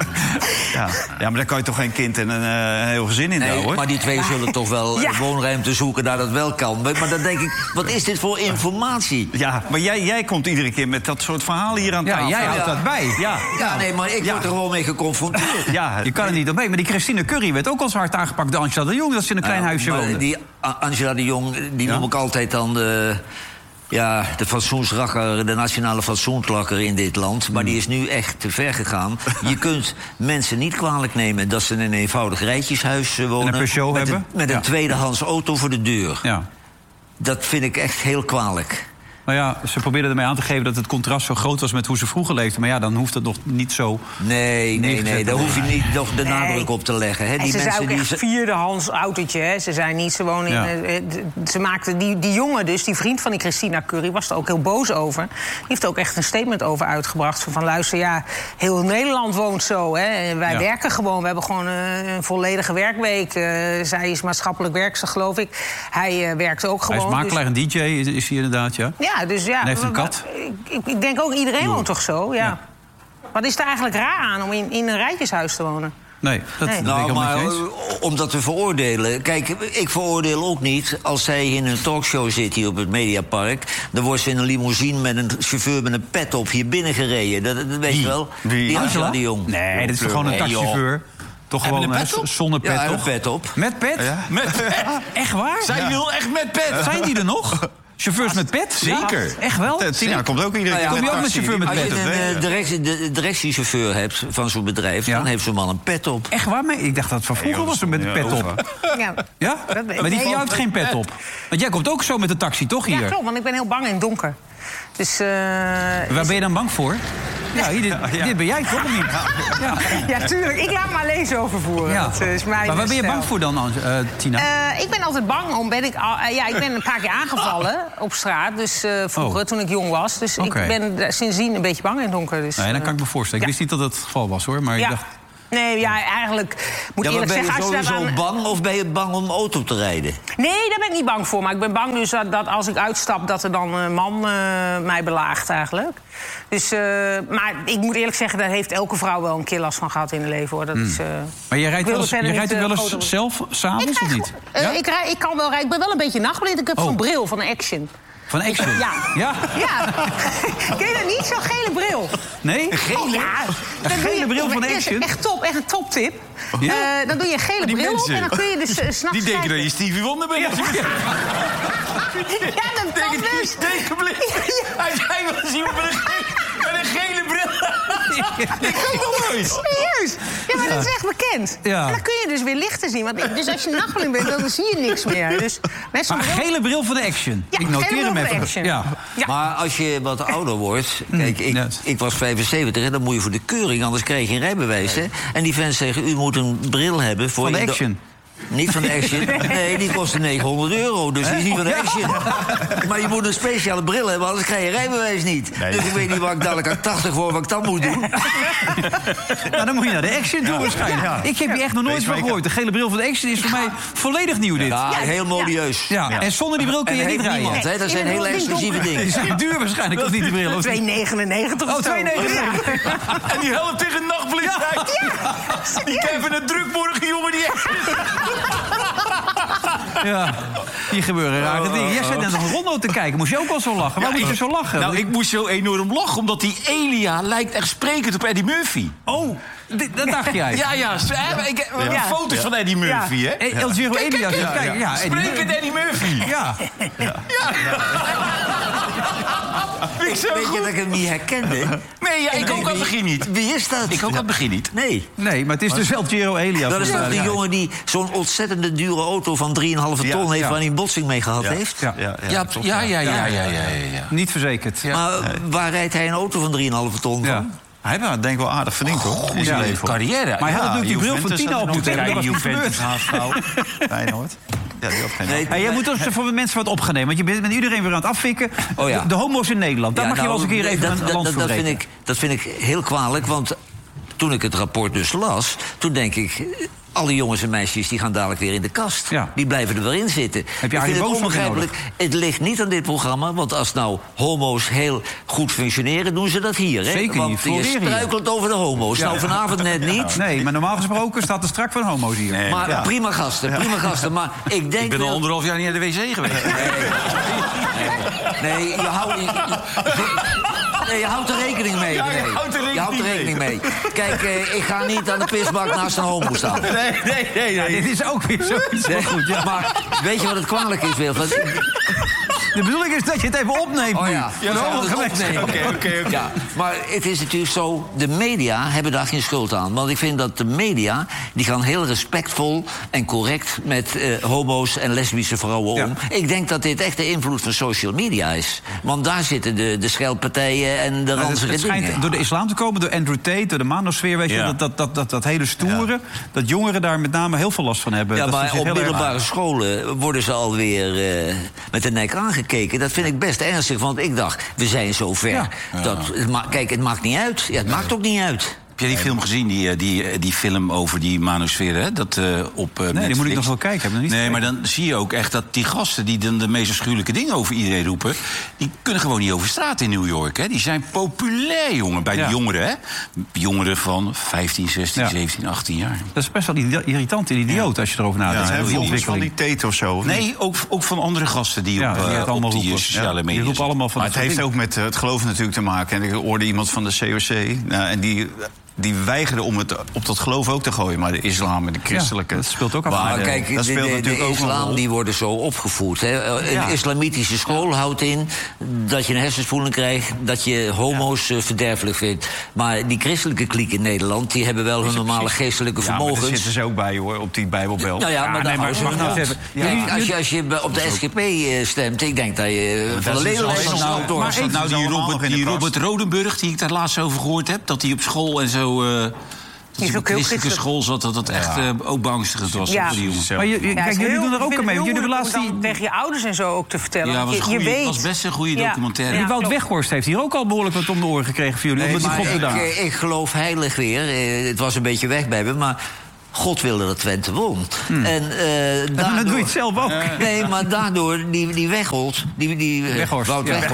Ja. Ja, maar daar kan je toch geen kind en een heel gezin in houden, hoor. Maar die twee zullen toch wel Ja. woonruimte zoeken daar dat wel kan. Maar dan denk ik, wat is dit voor informatie? Ja, maar jij komt iedere keer met dat soort verhalen hier aan Ja, tafel. jij houdt dat bij. Ja, Ja, nee, maar ik word er gewoon mee geconfronteerd. ja, Je kan er niet omheen. Maar die Christine Curry werd ook al zo hard aangepakt door Angela de Jong... dat ze in een klein huisje Maar woonde. die Angela de Jong, die noem ik altijd dan de fatsoensrakker, de nationale fatsoenklakker in dit land. Maar die is nu echt te ver gegaan. Je kunt mensen niet kwalijk nemen dat ze in een eenvoudig rijtjeshuis wonen. En een Peugeot met hebben. Met Ja. een tweedehands auto voor de deur. Ja. Dat vind ik echt heel kwalijk. Nou ja, ze probeerden ermee aan te geven dat het contrast zo groot was... met hoe ze vroeger leefden. Maar ja, dan hoeft het nog niet zo... Nee, daar hoef je niet nog de nadruk op te leggen. Hè. En Die ze mensen zijn ook die echt vierdehands autootje. Hè. Ze zijn niet, ze wonen Ja. ze maakten die jongen dus, die vriend van die Christina Curry... was er ook heel boos over. Die heeft er ook echt een statement over uitgebracht. Van luister, ja, heel Nederland woont zo. Hè. Wij Ja. werken gewoon. We hebben gewoon een volledige werkweek. Zij is maatschappelijk werkster, geloof ik. Hij werkt ook Hij gewoon. is makelaar en DJ, is hij inderdaad, ja. Ja, dus ja. En hij heeft een kat. Ik denk ook, iedereen woont toch zo? Ja. Wat is er eigenlijk raar aan om in een rijtjeshuis te wonen? Nee, dat Nee. ben ik Nou, helemaal maar met je eens. om dat te veroordelen... Kijk, ik veroordeel ook niet als zij in een talkshow zit hier op het Mediapark. Dan wordt ze in een limousine met een chauffeur met een pet op hier binnen gereden. Dat weet je wel. Wie? Die Angela de Jong. Nee, dat is toch gewoon een Nee, joh. taxichauffeur? Toch Hebben gewoon een pet op? zonder pet, Ja, hij toch? heeft een pet op. Met pet? Met pet. Echt waar? Zij wil echt met pet. Zijn die er nog? Chauffeurs met pet? Zeker. Echt wel? Tina komt ook iedere keer. Kom je ook met chauffeur met Als pet? je een directiechauffeur hebt van zo'n bedrijf... Ja. dan heeft zo'n man een pet op. Echt waar? Ik dacht dat het van vroeger was er met een pet op. Ja. Ja? Dat weet ik. Maar die van jou heeft geen pet op. Want jij komt ook zo met de taxi, toch hier? Ja, klopt, want ik ben heel bang in het donker. Dus, Waar ben je dan bang voor? Ja, dit ben jij toch of niet? Ja. Ja, tuurlijk. Ik laat me alleen zo vervoeren. Ja. Dat is mijn Maar waar ben je stijl. bang voor dan, Tina? Ik ben altijd bang om. Ik ben een paar keer aangevallen op straat. Dus vroeger, toen ik jong was. Dus Oké. ik ben sindsdien een beetje bang in het donker. Dus, Nee, dan kan ik me voorstellen. Ik wist niet dat het het geval was, hoor. Maar ik dacht... Nee, ja, eigenlijk moet Ja, maar eerlijk ben je zeggen... sowieso bang of ben je bang om auto te rijden? Nee, daar ben ik niet bang voor. Maar ik ben bang dus dat als ik uitstap... dat er dan een man mij belaagt eigenlijk. Dus, maar ik moet eerlijk zeggen... daar heeft elke vrouw wel een keer last van gehad in het leven, hoor. Dat is, Maar je rijdt ook wel eens groter- zelf, s'avonds of niet? Ik kan wel rijden. Ik ben wel een beetje nachtblind. Ik heb zo'n bril van een Action. Van Action? Ja. Ja? Ja. Ken je dat niet? Zo'n gele bril. Nee? Oh, ja. Een gele bril van Action? Echt top, echt een toptip. Ja? Dan doe je een gele Die bril mensen, op en dan kun je dus 's nachts Die denken kijken. dat je Stevie Wonder bent. Ja, dat kan dus. Tegenblik. Hij zei wel zien met een gele bril. Ik weet nog nooit. Serieus? Ja, maar dat is echt bekend. Ja. En dan kun je dus weer lichter zien. Dus als je nachtblind bent, dan zie je niks meer. Dus met zo'n Maar een bril- gele bril van de Action. Ja, Ik noteer gele hem bril van even. Action. Ja. Ja. Maar als je wat ouder wordt... Kijk, ik was 75 en dan moet je voor de keuring... anders krijg je geen rijbewijs, hè? En die fans zeggen, u moet een bril hebben... voor Van de in Action. Niet van de Action. Nee, die kostte €900, dus die is niet van de Action. Maar je moet een speciale bril hebben, anders krijg je rijbewijs niet. Dus ik weet niet wat ik dadelijk aan 80 word, wat ik dan moet doen. Nou, dan moet je naar de Action toe waarschijnlijk. Ja. Ik heb hier echt nog nooit van gehoord. De gele bril van de Action is voor mij volledig nieuw, dit. Ja, heel modieus. Ja, en zonder die bril kun En je heeft niet rijden. niemand, hè? Dat zijn in een hele ding exclusieve donker. Die dingen. zijn duur waarschijnlijk, of niet, die bril? Of niet? 2,99 of Oh, zo. 2,99. En die helft tegen nachtblindheid. Die hebben een drukborige jongen die Ja, hier gebeuren rare dingen. Jij zit net nog een Rondo te kijken. Moest je ook wel zo lachen? Waarom moet je zo lachen? Nou, ik moest zo enorm lachen, omdat die Elia lijkt echt sprekend op Eddie Murphy. Oh, dat dacht jij. Ja, ik heb foto's van Eddie Murphy, hè? El Giro Elias. Kijk, ja, Eddie Sprekend Eddie Murphy. Ja. Vind ik zo Weet je goed. dat ik hem niet herkende? Nee, ja, ik ook aan het begin niet. Wie is dat? Ik ook aan het begin niet. Nee. Nee, maar het is dus El Giro Elias. Dat is toch die jongen die zo'n ontzettende dure auto van 3,5 ton heeft... ja. waar hij een botsing mee gehad heeft? Ja. Ja. Niet verzekerd. Maar waar rijdt hij een auto van 3,5 ton van? Ja. Hij heeft denk ik wel aardig verdiend, hoor. In zijn Ja. leven. Carrière. Maar hij had natuurlijk die bril van Juventus Tina had op er moeten nog hebben. Dat was niet Juventus, gebeurd. HSV, Feyenoord. Ja, die had geen Nee, Hey, jij moet ons voor de mensen wat opgenomen. Want je bent met iedereen weer aan het afvikken. Oh ja. De homo's in Nederland. Daar Ja, mag je wel eens een keer even een lans voor breken. dat vind ik heel kwalijk, want toen ik het rapport dus las... toen denk ik, alle jongens en meisjes die gaan dadelijk weer in de kast. Ja. Die blijven er weer in zitten. Heb je ik vind Arie het Boomsma onbegrijpelijk. Het ligt niet aan dit programma, want als nou homo's heel goed functioneren... doen ze dat hier, hè? Zeker, die want je floreren hier. struikelt over de homo's. Nou, vanavond net niet. Nee, maar normaal gesproken staat er strak van homo's hier. Nee. Maar prima gasten. Maar ik denk Ik ben al wel... 1,5 jaar niet naar de wc geweest. Nee, je houdt er rekening mee. Ja, je Nee. houdt er rekening Je houdt er rekening mee. Kijk, ik ga niet aan de pisbak naast een homo staan. Nee. Ja, dit is ook weer zoiets. Nee, Maar goed, ja. Maar weet je wat het kwalijk is, Wilfred? De bedoeling is dat je het even opneemt Oh nu. ja, Ja, we gaan dat het is opnemen. Oké. Ja, maar het is natuurlijk zo, de media hebben daar geen schuld aan. Want ik vind dat de media, die gaan heel respectvol en correct... met homo's en lesbische vrouwen om. Ja. Ik denk dat dit echt de invloed van social media is. Want daar zitten de scheldpartijen en de ranzige Het schijnt dingen. door de islam te komen, door Andrew Tate, door de manosfeer, weet je, Ja. dat hele stoere, dat jongeren daar met name heel veel last van hebben. Ja, Dat maar is zich op heel erg middelbare scholen worden ze alweer met de nek aangekeken. Dat vind ik best ernstig, want ik dacht, we zijn zo ver. Ja. Kijk, het maakt niet uit. Ja, het maakt ook niet uit. Heb jij die film gezien, die film over die manosfeer, hè? Dat op Netflix? die moet ik nog wel kijken. Heb ik nog niet Nee, gekeken. maar dan zie je ook echt dat die gasten die dan de meest afschuwelijke dingen over iedereen roepen... die kunnen gewoon niet over straat in New York, hè? Die zijn populair, jongen, bij Ja. de jongeren, hè? Jongeren van 15, 16, Ja. 17, 18 jaar. Dat is best wel irritant en idioot als je erover nadenkt. Ja, die volgens van ontwikkeling. die Tate of zo. of niet? Nee, ook van andere gasten die Ja, op, die het op allemaal die roepen. sociale Die media roepen allemaal van Maar het dat heeft soort ook met het geloof natuurlijk te maken. En ik hoorde iemand van de COC. En die die weigerden om het op dat geloof ook te gooien. Maar de islam en de christelijke... dat speelt ook af. Maar kijk, dat speelt natuurlijk de ook islam die worden zo opgevoed. Hè. Een islamitische school houdt in dat je een hersenspoeling krijgt... dat je homo's verderfelijk vindt. Maar die christelijke kliek in Nederland... die hebben wel hun normale geestelijke vermogens. Ja, maar daar zitten ze ook bij, hoor, op die Bijbelbel. Nou ja, maar daar houden ze wacht nou eens even. Kijk, als je op de SGP stemt... ik denk dat je van de leeuwen door. Maar nou die Robert Rodenburg, die ik daar laatst over gehoord heb... dat hij op school en zo... Die is ook heel christelijke school zat dat echt ook beangstigend was voor die jongens. Maar kijk, jullie doen er ook aan mee. Jullie hebben laatst die... tegen je ouders en zo ook te vertellen. Ja, je was best een goede documentaire. Die Wout Weghorst heeft hier ook al behoorlijk wat om de oren gekregen voor jullie. Omdat hij God gedaan. Ik geloof heilig weer. Het was een beetje weg bij me, maar... God wilde dat Twente won. En daardoor, dat doe je het zelf ook. Nee, maar daardoor, die Weghorst... Weghorst.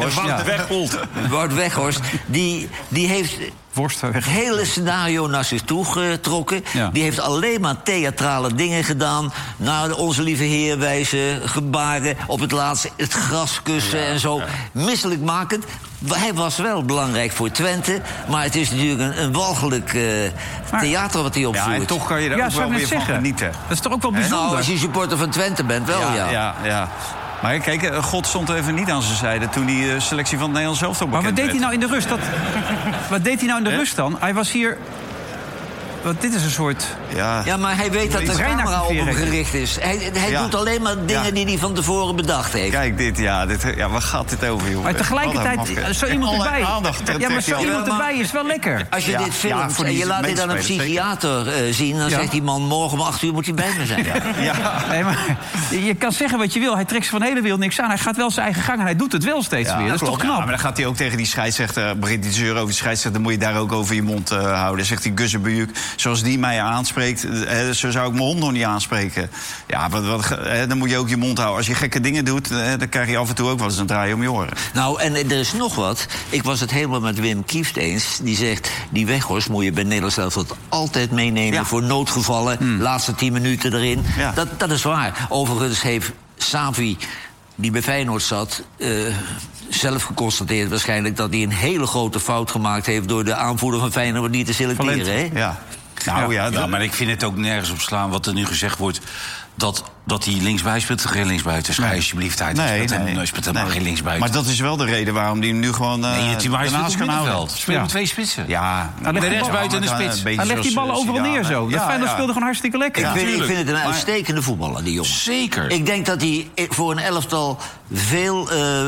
Wout Weghorst, die heeft... Het hele scenario naar zich toe getrokken. Ja. Die heeft alleen maar theatrale dingen gedaan. Naar onze lieve Heer wijzen, gebaren... op het laatste het gras kussen en zo. Misselijkmakend. Hij was wel belangrijk voor Twente... maar het is natuurlijk een walgelijk theater wat hij opvoert. Ja, en toch kan je er ook wel weer van genieten. Dat is toch ook wel bijzonder? Nou, als je supporter van Twente bent, wel ja. Maar kijk, God stond even niet aan zijn zijde... toen die selectie van het Nederlands elftal bekend Maar wat deed hij nou in de rust? Wat deed hij nou in de rust dan? Hij was hier... Want dit is een soort... Ja, maar hij weet dat de camera op hem gericht is. Hij doet alleen maar dingen die hij van tevoren bedacht heeft. Kijk, waar gaat dit over, jongen? Maar tegelijkertijd, zo iemand erbij... maar zo iemand erbij is wel lekker. Als je dit filmt en je laat dit aan een psychiater zien... dan zegt die man, morgen om 8 uur moet hij bij me zijn. Nee, maar je kan zeggen wat je wil. Hij trekt zich van de hele wereld niks aan. Hij gaat wel zijn eigen gang en hij doet het wel steeds weer. Dat is toch knap? Maar dan gaat hij ook tegen die scheidsrechter... begint hij te zeuren over die scheidsrechter... dan moet je daar ook over je mond houden. Zegt die Gussenbujuk... Zoals die mij aanspreekt, zo zou ik mijn hond nog niet aanspreken. Ja, dan moet je ook je mond houden. Als je gekke dingen doet, dan krijg je af en toe ook wel eens een draai om je oren. Nou, en er is nog wat. Ik was het helemaal met Wim Kieft eens. Die zegt, die Weghorst moet je bij Nederlands elftal altijd meenemen... voor noodgevallen, laatste 10 minuten erin. Ja. Dat is waar. Overigens heeft Savi, die bij Feyenoord zat... zelf geconstateerd waarschijnlijk dat hij een hele grote fout gemaakt heeft... door de aanvoerder van Feyenoord niet te selecteren. Hè? Ja. Maar ik vind het ook nergens op slaan wat er nu gezegd wordt... dat hij linksbij speelt, geen linksbuiten. Schrijf alsjeblieft uit. Hij speelt helemaal geen linksbuiten. Maar dat is wel de reden waarom hij nu gewoon naast kan houden. Speel met 2 spitsen. Ja, de rechtsbuiten en de spits. Hij legt die ballen overal neer zo. Dat Feyenoord speelde gewoon hartstikke lekker. Ik vind het een uitstekende voetballer, die jongen. Zeker. Ik denk dat hij voor een elftal veel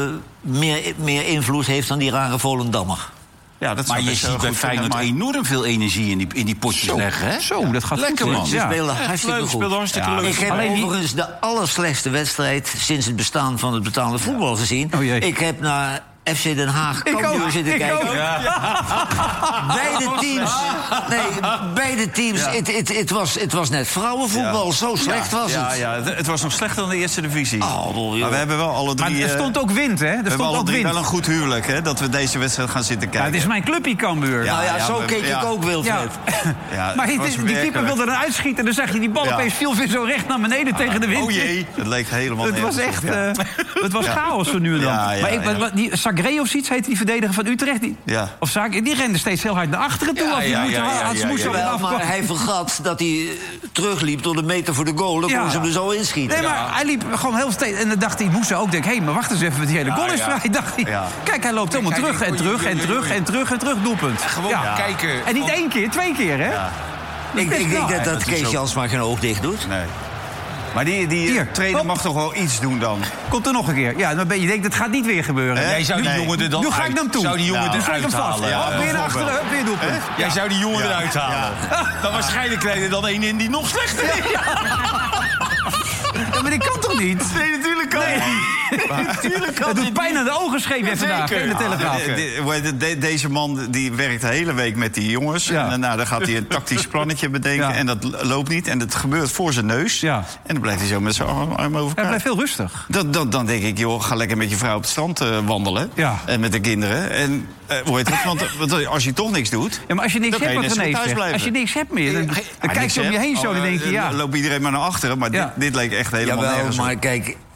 meer invloed heeft... dan die rare Volendammer. Ja, maar je ziet bij Feyenoord enorm veel energie in die potjes leggen. Hè? Zo, dat gaat lekker, goed. man. Ze spelen hartstikke goed. Ik heb overigens de allerslechtste wedstrijd... sinds het bestaan van het betaalde voetbal gezien. Ik heb naar FC Den Haag Cambuur zitten kijken. Beide teams. Het was net vrouwenvoetbal. Zo slecht was het. Ja, het was nog slechter dan de eerste divisie. Maar we hebben wel alle drie... Maar er stond ook wind, hè? We hebben alle drie wel een goed huwelijk, hè? Dat we deze wedstrijd gaan zitten kijken. Het is mijn clubje Cambuur. Zo keek ik ook, Wilfred. Maar die keeper wilde er uitschieten... en dan zag je die bal opeens viel weer zo recht naar beneden tegen de wind. Oh jee, het leek helemaal Het was echt... Het was chaos zo nu en dan. Maar die Zagré of zoiets heette die verdediger van Utrecht. Of Zagré, die rende steeds heel hard naar achteren toe. Maar hij vergat dat hij terugliep tot 1 meter voor de goal. Dan kon ze hem er zo inschieten. Nee, maar hij liep gewoon heel steeds... En dan dacht hij, moest ook denken... hé, maar wacht eens even, die hele goal is vrij. Dacht hij, kijk, hij loopt helemaal terug en terug en terug en terug en terug. Doelpunt. Gewoon kijken. En niet 1 keer, 2 keer, hè? Ik denk dat Kees Jansma geen oog dicht doet. Nee. Maar die trainer mag toch wel iets doen dan? Komt er nog een keer. Ja, dan je denkt, het gaat niet weer gebeuren. Jij zou die jongen er dan nu ga ik naar hem toe. Zou die jongen eruit halen? Weer naar achteren, weer doelpunt. Jij zou die jongen eruit halen. Dan waarschijnlijk krijg je dan 1 in die nog slechter is. Ja, maar die kan toch niet? Nee, natuurlijk kan niet. Het doet pijn aan de ogen, schreef je vandaag in de Telegraaf. Deze man die werkt de hele week met die jongens. Ja. En dan gaat hij een tactisch plannetje bedenken. Ja. En dat loopt niet. En dat gebeurt voor zijn neus. Ja. En dan blijft hij zo met zijn arm over elkaar. Hij blijft heel rustig. Dan denk ik, joh, ga lekker met je vrouw op het strand wandelen. Ja. En met de kinderen. En hoe heet het? Want als je toch niks doet... Ja, maar als je niks hebt, wat René zegt. Als je niks hebt meer, dan kijk je om je heen zo. Dan denk je, loopt iedereen maar naar achteren. Maar dit leek echt helemaal nergens op. Maar kijk...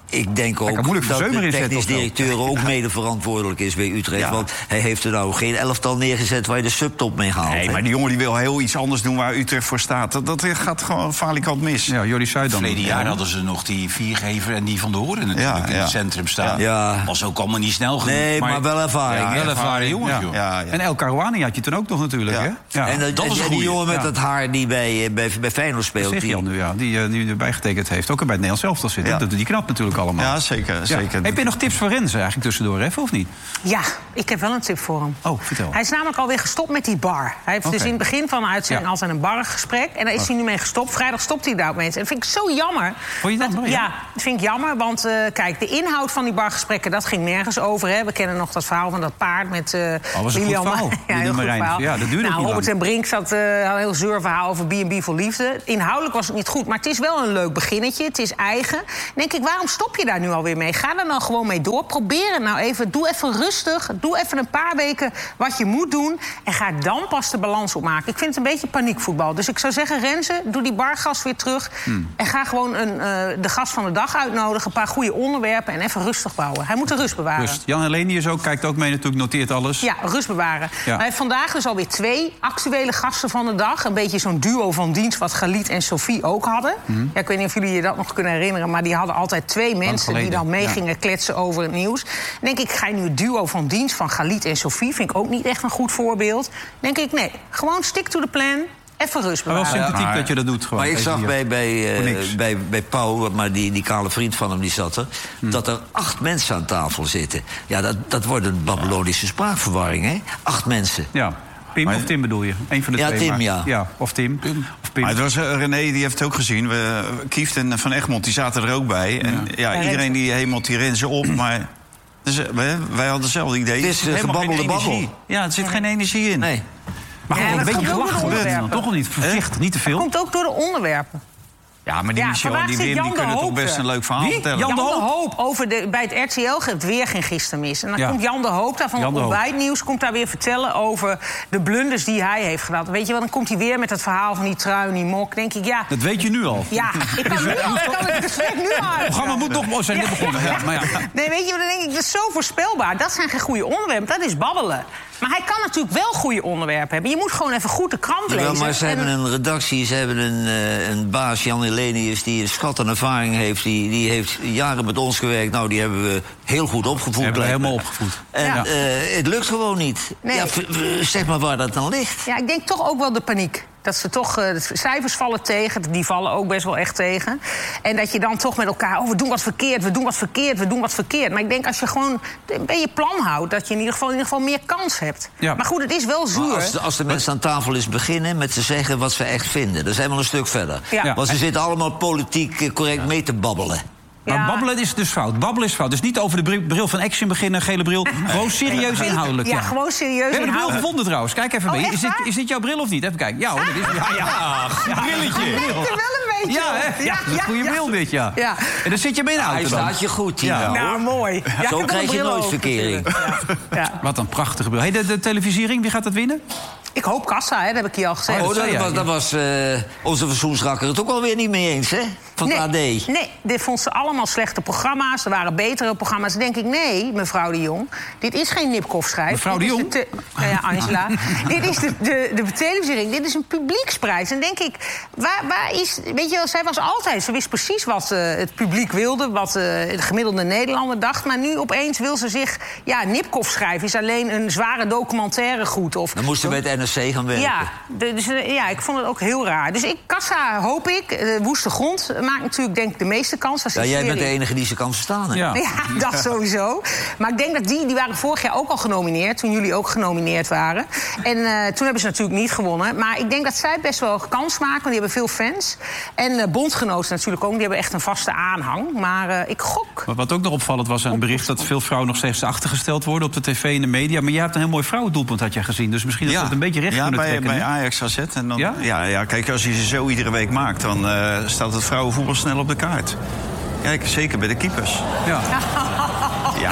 ik denk kan ook moeilijk dat Verzeumer de inzetten technisch of zo. directeur ook mede verantwoordelijk is bij Utrecht. Ja. Want hij heeft er nou geen elftal neergezet waar je de subtop mee haalt. Nee, hè. maar die jongen die wil heel iets anders doen waar Utrecht voor staat. Dat gaat gewoon falikant mis. Ja, Jordi Zuidam. Verleden jaar hadden ze nog die Viergever en die Van de Horen natuurlijk in ja. het centrum staan. Ja. Was ook allemaal niet snel genoeg. Nee, maar wel ervaring. Ja, hè. wel ervaren jongens, Ja. joh. Ja. En El Karouani had je toen ook nog natuurlijk, Ja. hè? Ja. En dat was een die goeie. jongen met Ja. dat haar die bij Feyenoord speelt. zeg je al nu, ja. Die nu erbij getekend heeft. Ook bij het Nederlands elftal zit. Ja. Dat doet die knap natuurlijk allemaal. Ja, zeker. Ja. zeker. Heb je nog tips voor Renze eigenlijk tussendoor, even, of niet? Ja, ik heb wel een tip voor hem. Oh, vertel. Hij is namelijk alweer gestopt met die bar. Hij heeft dus Oké. in het begin van de uitzending Ja. altijd een bargesprek. En daar is hij nu mee gestopt. Vrijdag stopt hij daar ook mee. En dat vind ik zo jammer. Vond je dat mooi, Ja, dat vind ik jammer. Want kijk, de inhoud van die bargesprekken, dat ging nergens over. Hè. We kennen nog dat verhaal van dat paard met was een goed verhaal. Ja, Die heel goed Marijn. verhaal. Ja, dat duurde ook niet Robert lang. en Brink had een heel zeur verhaal over B&B voor liefde. Inhoudelijk was het niet goed, maar het is wel een leuk beginnetje. Het is eigen. Dan denk ik, waarom stop je daar nu alweer mee? Ga er nou gewoon mee door. Probeer het nou even. Doe even rustig. Doe even een paar weken wat je moet doen. En ga dan pas de balans opmaken. Ik vind het een beetje paniekvoetbal. Dus ik zou zeggen, Renze, doe die bargast weer terug. En ga gewoon de gast van de dag uitnodigen. Een paar goede onderwerpen en even rustig bouwen. Hij moet de rust bewaren. Rust. Jan Helenius ook, kijkt ook mee natuurlijk, noteert alles. Ja, rust bewaren. Ja. Maar hij heeft vandaag dus alweer 2 actuele gasten van de dag. Een beetje zo'n duo van dienst wat Galit en Sophie ook hadden. Ja, ik weet niet of jullie je dat nog kunnen herinneren... maar die hadden altijd 2 mensen die geleden, dan mee ja. gingen kletsen over het nieuws. Dan denk ik, ga je nu het duo van dienst van Galit en Sophie... vind ik ook niet echt een goed voorbeeld. Dan denk ik, nee, gewoon stick to the plan... Even rust Maar wel bewaren. sympathiek dat je dat doet. Gewoon. Maar ik Even zag hier. Voor niks. bij Pauw, maar die kale vriend van hem die zat er... dat er 8 mensen aan tafel zitten. Ja, dat wordt een Babylonische spraakverwarring, hè? 8 mensen. Ja. Pim of Tim bedoel je? Eén van de Ja, twee. Tim, maar. ja. Of Tim. Of Pim. Maar het was René, die heeft het ook gezien. Kieft en Van Egmond, die zaten er ook bij. En iedereen die hemelt die Renze op, maar... Dus, wij hadden hetzelfde idee. Het is helemaal gebabbelde geen energie. babbel. Ja, er zit geen energie in. Nee. Maar Ja, gewoon een dat beetje komt ook gelachen door de gebeurt dan. onderwerpen. Toch wel niet voorzichtig, niet te Dat veel. komt ook door de onderwerpen. Ja, maar die Ja, Michel vandaag en die zit Wim Jan die de kunnen toch Hoop best er. een leuk verhaal Wie? vertellen. Jan de Hoop over bij het RTL het weer geen gisteren mis. En dan Ja. komt Jan de Hoop daar van Jan de Hoop. Ontbijtnieuws... komt daar weer vertellen over de blunders die hij heeft gedaan. Weet je wel, dan komt hij weer met het verhaal van die trui en die mok. Denk ik, ja... Dat weet je nu al. Ja, ik kan het gesprek nu al Het programma moet nog zijn net begonnen. Ja, maar ja. Nee, weet je, dan denk ik, dat is zo voorspelbaar. Dat zijn geen goede onderwerpen, dat is babbelen. Maar hij kan natuurlijk wel goede onderwerpen hebben. Je moet gewoon even goed de krant lezen. Ja, maar ze hebben een redactie, ze hebben een baas, Jan Helenius... die een schat aan ervaring heeft. Die heeft jaren met ons gewerkt. Nou, die hebben we heel goed opgevoed. Hebben we lijkt me. helemaal opgevoed. En Ja. het lukt gewoon niet. Nee. Ja, zeg maar waar dat dan ligt. Ja, ik denk toch ook wel de paniek. Dat ze toch, de cijfers vallen tegen, die vallen ook best wel echt tegen. En dat je dan toch met elkaar, we doen wat verkeerd, we doen wat verkeerd, we doen wat verkeerd. Maar ik denk als je gewoon een beetje plan houdt, dat je in ieder geval meer kans hebt. Ja. Maar goed, het is wel Maar zuur. als de mensen aan tafel eens beginnen met te zeggen wat ze echt vinden... dan zijn we al een stuk verder. Ja. Want ze zitten allemaal politiek correct mee te babbelen. Maar Ja. babbelen is dus fout. Babbelen is fout. Dus niet over de bril van Action beginnen, gele bril. Gewoon serieus inhoudelijk. Ja, gewoon serieus We hebben de bril inhoudelijk. gevonden trouwens. Kijk even Oh, mee. echt waar? Is dit jouw bril of niet? Even kijken. Ja hoor, dat is... brilletje. Het er wel een beetje Ja, op. hè? Ja, dat is een goede bril dit, ja. Ja. En dan zit je mee in de Hij auto dan. staat je goed, Tino. Ja. Nou, mooi. Ja, ik Zo heb krijg een je bril nooit ook, verkering. natuurlijk. Ja. Wat een prachtige bril. Hey, de televisiering, wie gaat dat winnen? Ik hoop kassa, hè, dat heb ik je al gezegd. Oh, Oh, zei jij, dat was onze verzoensrakker het ook alweer niet mee eens, hè? Van het AD. Nee, dit vond ze allemaal slechte programma's. Er waren betere programma's. Dan denk ik, nee, mevrouw de Jong. Dit is geen Nipkoff-schrijf. Mevrouw Dit de is Jong? Nou ja, Angela. Dit is de televisiering. Dit is een publieksprijs. En denk ik, waar is... Weet je wel, zij was altijd... Ze wist precies wat het publiek wilde. Wat de gemiddelde Nederlander dacht. Maar nu opeens wil ze zich... Ja, Nipkoff-schrijf is alleen een zware documentaire goed. Of, Dan moesten we bij het NRC gaan werken. ja, dus, ik vond het ook heel raar. Dus kassa hoop ik. Woeste Grond maakt natuurlijk denk ik de meeste kans. Als Ja, die jij serie- bent de enige die ze kan verstaan, hè? Ja. Ja, dat sowieso. Maar ik denk dat die waren vorig jaar ook al genomineerd. Toen jullie ook genomineerd waren. En toen hebben ze natuurlijk niet gewonnen. Maar ik denk dat zij best wel kans maken. Want die hebben veel fans. En bondgenoten natuurlijk ook. Die hebben echt een vaste aanhang. Maar ik gok. Maar wat ook nog opvallend was een bericht dat veel vrouwen nog steeds achtergesteld worden op de tv en de media. Maar je hebt een heel mooi vrouwendoelpunt, had jij gezien. Dus misschien dat we het een beetje recht kunnen trekken. bij nu. Ajax AZ. En dan, Ja? ja, kijk, als je ze zo iedere week maakt... dan staat het vrouwenvoetbal snel op de kaart. Kijk, zeker bij de keepers. Ja. Ja,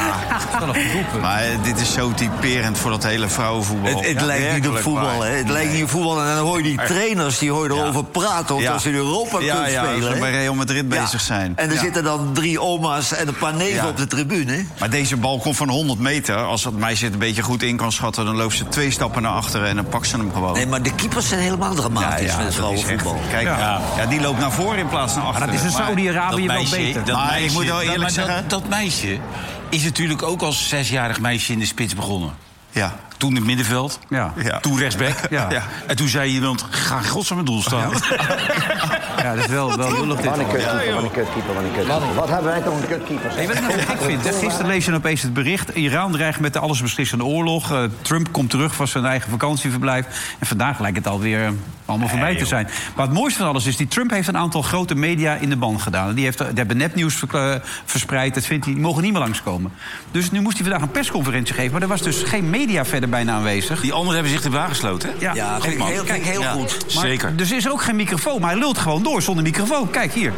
Maar dit is zo typerend voor dat hele vrouwenvoetbal. Het lijkt niet op voetbal, hè? Het lijkt niet op voetbal. En dan hoor je die trainers, die hoor je erover praten... of dat ze in Europa kunnen spelen. Ja, bij Real Madrid bezig zijn. En er zitten dan 3 oma's en een paar neven op de tribune. Maar deze bal komt van 100 meter. Als dat meisje het een beetje goed in kan schatten... dan loopt ze 2 stappen naar achteren en dan pakt ze hem gewoon. Nee, maar de keepers zijn helemaal dramatisch met het vrouwenvoetbal. Kijk, die loopt naar voren in plaats van naar achteren. Maar dat is in Saudi-Arabië wel beter. Maar ik moet wel eerlijk zeggen... Dat meisje is natuurlijk ook als 6-jarig meisje in de spits begonnen. Ja. Toen in het middenveld, toen rechtsback. Ja. En toen zei iemand, ga gods aan mijn doel staan. Ja, dat is wel lullig dit. Wat hebben wij toch een kutkeeper? Hey, wat ik nou gek vind, gisteren lees je opeens het bericht... Iran dreigt met de allesbeslissende oorlog. Trump komt terug van zijn eigen vakantieverblijf. En vandaag lijkt het alweer allemaal voorbij te zijn. Maar het mooiste van alles is, die Trump heeft een aantal grote media in de ban gedaan. Die hebben nepnieuws verspreid. Dat vindt hij, die mogen niet meer langskomen. Dus nu moest hij vandaag een persconferentie geven. Maar er was dus geen media verder bijna aanwezig. Die anderen hebben zich erbij aangesloten. Ja, vind ik heel goed. Maar, zeker. Dus is er ook geen microfoon, maar hij lult gewoon door zonder microfoon. Kijk, hier.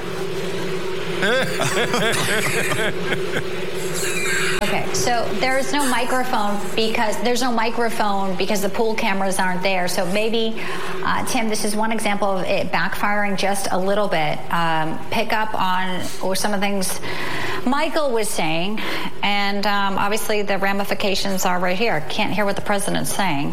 Okay, so there's no microphone because the pool cameras aren't there. So maybe, Tim, this is one example of it backfiring just a little bit. Pick up on or some of the things Michael was saying, and obviously the ramifications are right here. Can't hear what the president's saying.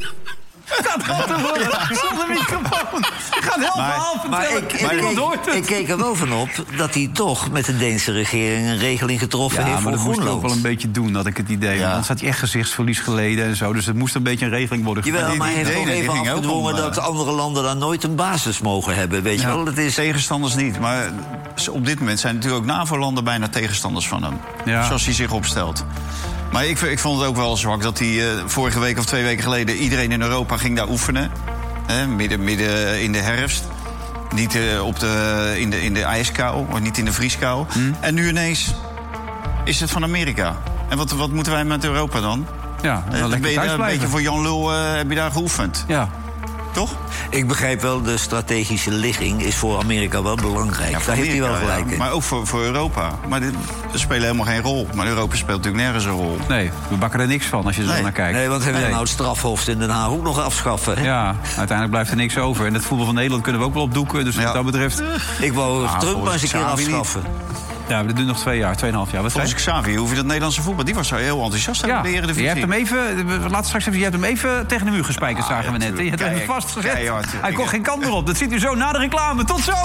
Zonder microfoon. Je gaat heel verhaal vertellen. Ik keek er wel van op dat hij toch met de Deense regering... een regeling getroffen heeft voor dat moest hij ook Groenland. wel een beetje doen, had ik het idee. Want anders had hij echt gezichtsverlies geleden en zo. Dus het moest een beetje een regeling worden. Jawel, maar hij heeft ook even afgedwongen dat andere landen daar nooit een basis mogen hebben. Weet je wel, dat is... Tegenstanders niet, maar op dit moment zijn natuurlijk ook NAVO-landen bijna tegenstanders van hem. Ja. Zoals hij zich opstelt. Maar ik vond het ook wel zwak dat hij vorige week of 2 weken geleden... iedereen in Europa ging daar oefenen. Midden in de herfst. Niet in de ijskou, of niet in de vrieskou. En nu ineens is het van Amerika. En wat moeten wij met Europa dan? Ja, ben je daar een beetje voor Jan Lul heb je daar geoefend. Ja. Toch? Ik begrijp wel, de strategische ligging is voor Amerika wel belangrijk. Daar heeft hij wel gelijk in. Maar ook voor Europa. Maar dit spelen helemaal geen rol. Maar Europa speelt natuurlijk nergens een rol. Nee, we bakken er niks van als je zo naar kijkt. Nee, want hebben we nou het strafhof in Den Haag ook nog afschaffen? Hè? Ja, uiteindelijk blijft er niks over. En het voetbal van Nederland kunnen we ook wel opdoeken. Dus wat dat betreft... Ik wou Trump maar eens een keer afschaffen. Ja, we doen nog 2 jaar, 2,5 jaar. Volgens Xavi hoef je dat Nederlandse voetbal... die was zo heel enthousiast over de Eredivisie. Je hebt hem even... je hebt hem even tegen de muur gespijkerd, zagen we net. Je hebt hem even vastgezet. Hij kon geen kant meer op. Dat ziet u zo na de reclame. Tot zo!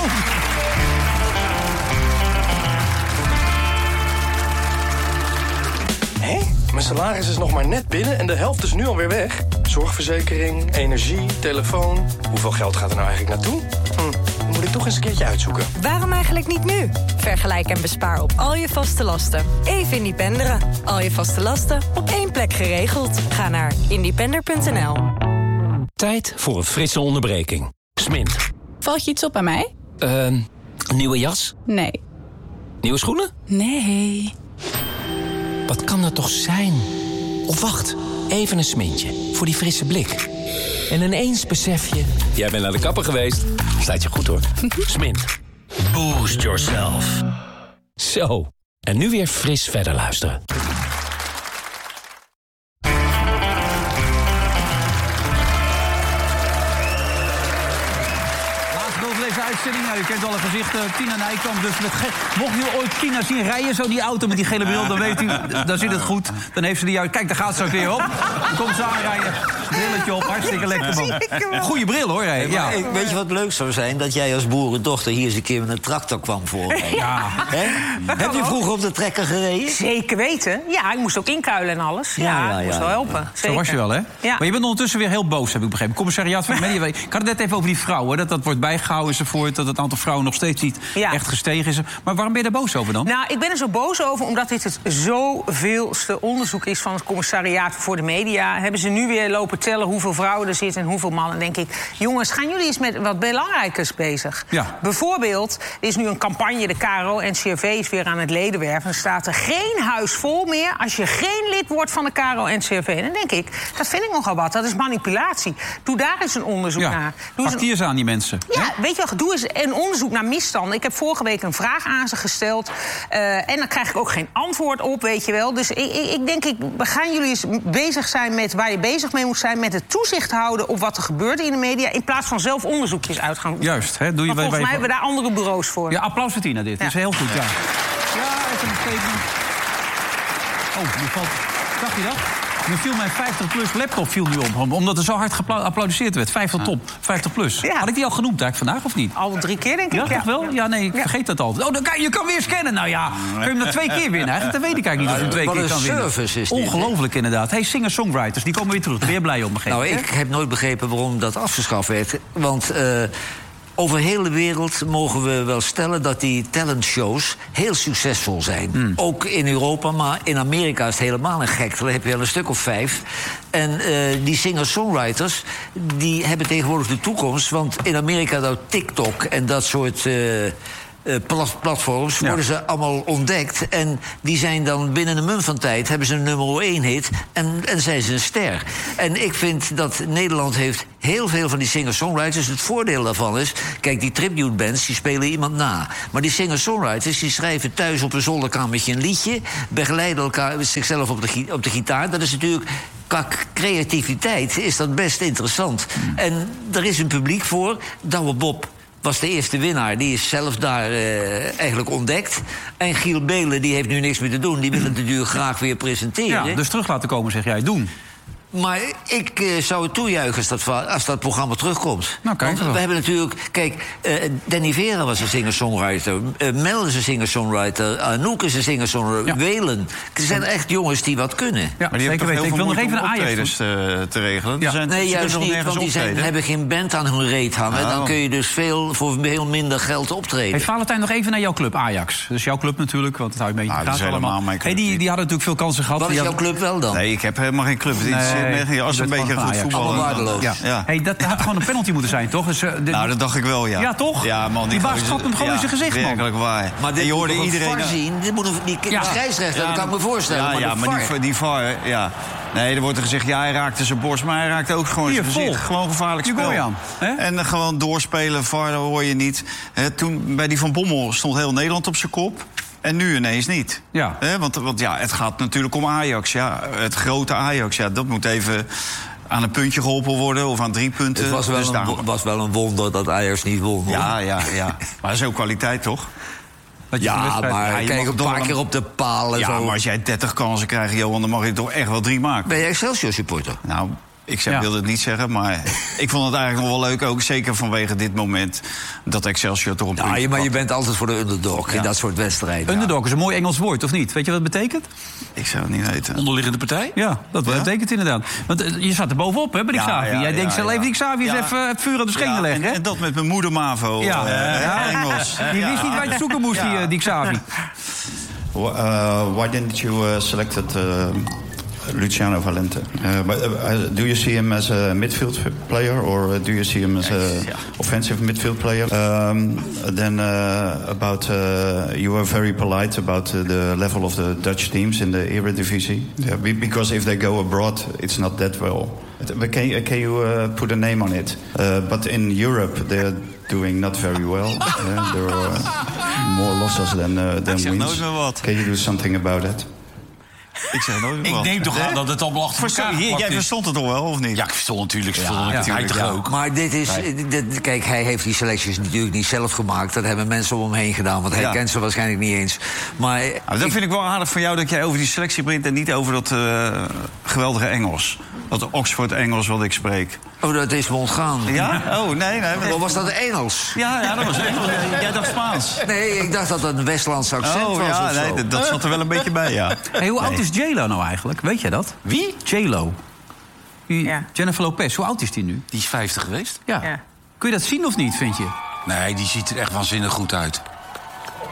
Hé? Mijn salaris is nog maar net binnen en de helft is nu alweer weg. Zorgverzekering, energie, telefoon. Hoeveel geld gaat er nou eigenlijk naartoe? Dat moet ik toch eens een keertje uitzoeken. Waarom eigenlijk niet nu? Vergelijk en bespaar op al je vaste lasten. Even Independeren. Al je vaste lasten op 1 plek geregeld. Ga naar independer.nl. Tijd voor een frisse onderbreking. Smint. Valt je iets op aan mij? Een nieuwe jas? Nee. Nieuwe schoenen? Nee. Wat kan dat toch zijn? Of wacht, even een smintje voor die frisse blik. En ineens besef je... Jij bent naar de kapper geweest. Staat je goed hoor. Smint. Boost yourself. Zo. En nu weer fris verder luisteren. Deze uitzending, u kent alle gezichten, Tina Nijkamp. Dus mocht u ooit Tina zien rijden, zo die auto met die gele bril, dan weet u, dan zit het goed. Dan heeft ze die juist. Kijk, daar gaat ze ook weer op. Dan komt ze aanrijden, brilletje op, hartstikke lekker man. Goeie bril hoor. Ja. Weet je wat leuk zou zijn? Dat jij als boerendochter hier eens een keer met een tractor kwam voor. Ja. Heb je vroeger op de trekker gereden? Zeker weten. Ja, ik moest ook inkuilen en alles. Ja, ik moest wel helpen. Zeker. Zo was je wel, hè? Ja. Maar je bent ondertussen weer heel boos, heb ik begrepen. Commissariaat van de Media. Ik had het net even over die vrouwen, dat wordt bijgehouden enzovoort. Dat het aantal vrouwen nog steeds niet echt gestegen is. Maar waarom ben je daar boos over dan? Nou, ik ben er zo boos over omdat dit het zoveelste onderzoek is van het Commissariaat voor de Media. Hebben ze nu weer lopen tellen hoeveel vrouwen er zitten en hoeveel mannen. Dan denk ik, jongens, gaan jullie eens met wat belangrijkers bezig? Ja. Bijvoorbeeld, er is nu een campagne, de KRO-NCRV is weer aan het ledenwerven. Er staat er geen huis vol meer als je geen lid wordt van de KRO-NCRV. En dan denk ik, dat vind ik nogal wat. Dat is manipulatie. Doe daar eens een onderzoek naar. Pak die eens aan die mensen. Ja, weet je wel, doe eens een onderzoek naar misstanden. Ik heb vorige week een vraag aan ze gesteld. En dan krijg ik ook geen antwoord op, weet je wel. Dus ik denk, gaan jullie eens bezig zijn met waar je bezig mee moet zijn, met het toezicht houden op wat er gebeurt in de media, in plaats van zelf onderzoekjes uit gaan doen. Juist, hè? Doe je volgens mij hebben we daar andere bureaus voor. Ja, applaus voor Tina, dit. Dat is heel goed, ja. Ja, even een statement. Oh, nu valt... Zag je dat? Nu viel mijn 50-plus laptop nu op. Omdat er zo hard geapplaudisseerd werd. 50-plus. Ja. Had ik die al genoemd eigenlijk vandaag, of niet? Al 3 keer, denk ik. Ja, toch wel? Ja, nee, ik vergeet dat altijd. Oh, je kan weer scannen. Nou ja, kun je hem nog 2 keer winnen? Eigenlijk, dat weet ik eigenlijk niet of je hem 2 keer kan winnen. Wat een service is dit. Ongelooflijk, inderdaad. Hey, singer-songwriters, die komen weer terug. Ben je blij om, begrepen? Nou, ik heb nooit begrepen waarom dat afgeschaft werd. Want over heel de wereld mogen we wel stellen dat die talentshows heel succesvol zijn. Ook in Europa, maar in Amerika is het helemaal een gek. Daar heb je wel een stuk of 5. En die singer-songwriters, die hebben tegenwoordig de toekomst. Want in Amerika, nou, TikTok en dat soort platforms worden ze allemaal ontdekt. En die zijn dan binnen een mum van tijd, hebben ze een nummer 1 hit en zijn ze een ster. En ik vind dat Nederland heeft heel veel van die singer-songwriters. Het voordeel daarvan is, kijk, die tribute bands, die spelen iemand na. Maar die singer-songwriters, die schrijven thuis op een zolderkamertje een liedje, begeleiden elkaar, zichzelf op de gitaar. Dat is natuurlijk, qua creativiteit is dat best interessant. En er is een publiek voor. Douwe Bob was de eerste winnaar. Die is zelf daar eigenlijk ontdekt. En Giel Belen, die heeft nu niks meer te doen. Die wil het natuurlijk graag weer presenteren. Ja, dus terug laten komen, zeg jij. Doen. Maar ik zou het toejuichen als dat programma terugkomt. Nou, kijk, want we hebben natuurlijk... Kijk, Danny Vera was een singer-songwriter. Mel is een singer-songwriter. Anouk is een singer-songwriter. Welen. Er zijn echt jongens die wat kunnen. Ja, maar die zeker weten. Ik wil nog even een Ajax te regelen. Ja. Nee, juist niet, want die hebben geen band aan hun reet hangen. Dan kun je dus voor heel minder geld optreden. Hey, Valentijn, nog even naar jouw club, Ajax. Dat is jouw club natuurlijk, want het houdt een beetje dat is helemaal mijn club. Hey, die hadden natuurlijk veel kansen gehad. Wat is jouw club wel dan? Nee, ik heb helemaal geen club. Als een beetje goed voetballen. Ja. Hey, dat had gewoon een penalty moeten zijn, toch? Dus, nou, dat dacht ik wel, ja. Ja, toch? Ja, man, die baas trapt hem gewoon in zijn gezicht, man. Werkelijk waar. Maar dit je hoorde moet iedereen zien. Dit moet die scheidsrechter, dat kan ik me voorstellen. Maar die VAR, ja. Nee, er wordt er gezegd, hij raakte zijn borst, maar hij raakte ook gewoon zijn gezicht. Gewoon gevaarlijk spel. En gewoon doorspelen, VAR, dat hoor je niet. Toen bij die Van Bommel stond heel Nederland op zijn kop. En nu ineens niet. Ja. Want het gaat natuurlijk om Ajax. Ja. Het grote Ajax, dat moet even aan een puntje geholpen worden of aan 3 punten. Het was wel een wonder dat Ajax niet won. Hoor. Ja. Maar dat is ook kwaliteit, toch? Ja, maar kijk, een paar keer op de paal en zo. Ja, maar als jij 30 kansen krijgt, Johan, dan mag je toch echt wel 3 maken. Ben jij Excelsior-supporter? Nou, ik wilde het niet zeggen, maar ik vond het eigenlijk nog wel leuk. Ook zeker vanwege dit moment dat Excelsior toch op ja, maar je bent altijd voor de underdog in dat soort wedstrijden. Underdog is een mooi Engels woord, of niet? Weet je wat het betekent? Ik zou het niet weten. Onderliggende partij? Ja, dat betekent inderdaad. Want je zat er bovenop, hè, bij die Xavi. Jij denkt zelf even, die Xavi is even het vuur aan de schenen leggen, hè? En dat met mijn moeder Mavo, Engels. Die wist niet waar je het zoeken moest, die Xavi. Why didn't you select Luciano Valente? Do you see him as a midfield player or do you see him as a offensive midfield player? Then about you were very polite about the level of the Dutch teams in the Eredivisie. Because if they go abroad, it's not that well. But can you put a name on it? But in Europe, they're doing not very well. There are more losses than wins. Can you do something about that? Ik zeg nooit meer wat. Ik neem toch aan dat het allemaal achter elkaar is. Jij verstond het toch wel, of niet? Ja, ik verstond natuurlijk. Hij toch ook. Maar dit is... Kijk, hij heeft die selecties natuurlijk niet zelf gemaakt. Dat hebben mensen om hem heen gedaan. Want hij kent ze waarschijnlijk niet eens. Maar dat vind ik wel aardig van jou dat jij over die selectie begint en niet over dat geweldige Engels. Dat Oxford-Engels wat ik spreek. Oh, dat is me ontgaan. Ja? Oh, nee. Of was dat Engels? Ja, dat was Engels. Jij dacht Spaans. Nee, ik dacht dat dat een Westlands accent was of zo. Nee, dat zat er wel een beetje bij, ja. Hey, hoe oud is J-Lo nou eigenlijk? Weet jij dat? Wie? J-Lo. Jennifer Lopez, hoe oud is die nu? Die is 50 geweest. Ja. Kun je dat zien of niet, vind je? Nee, die ziet er echt waanzinnig goed uit.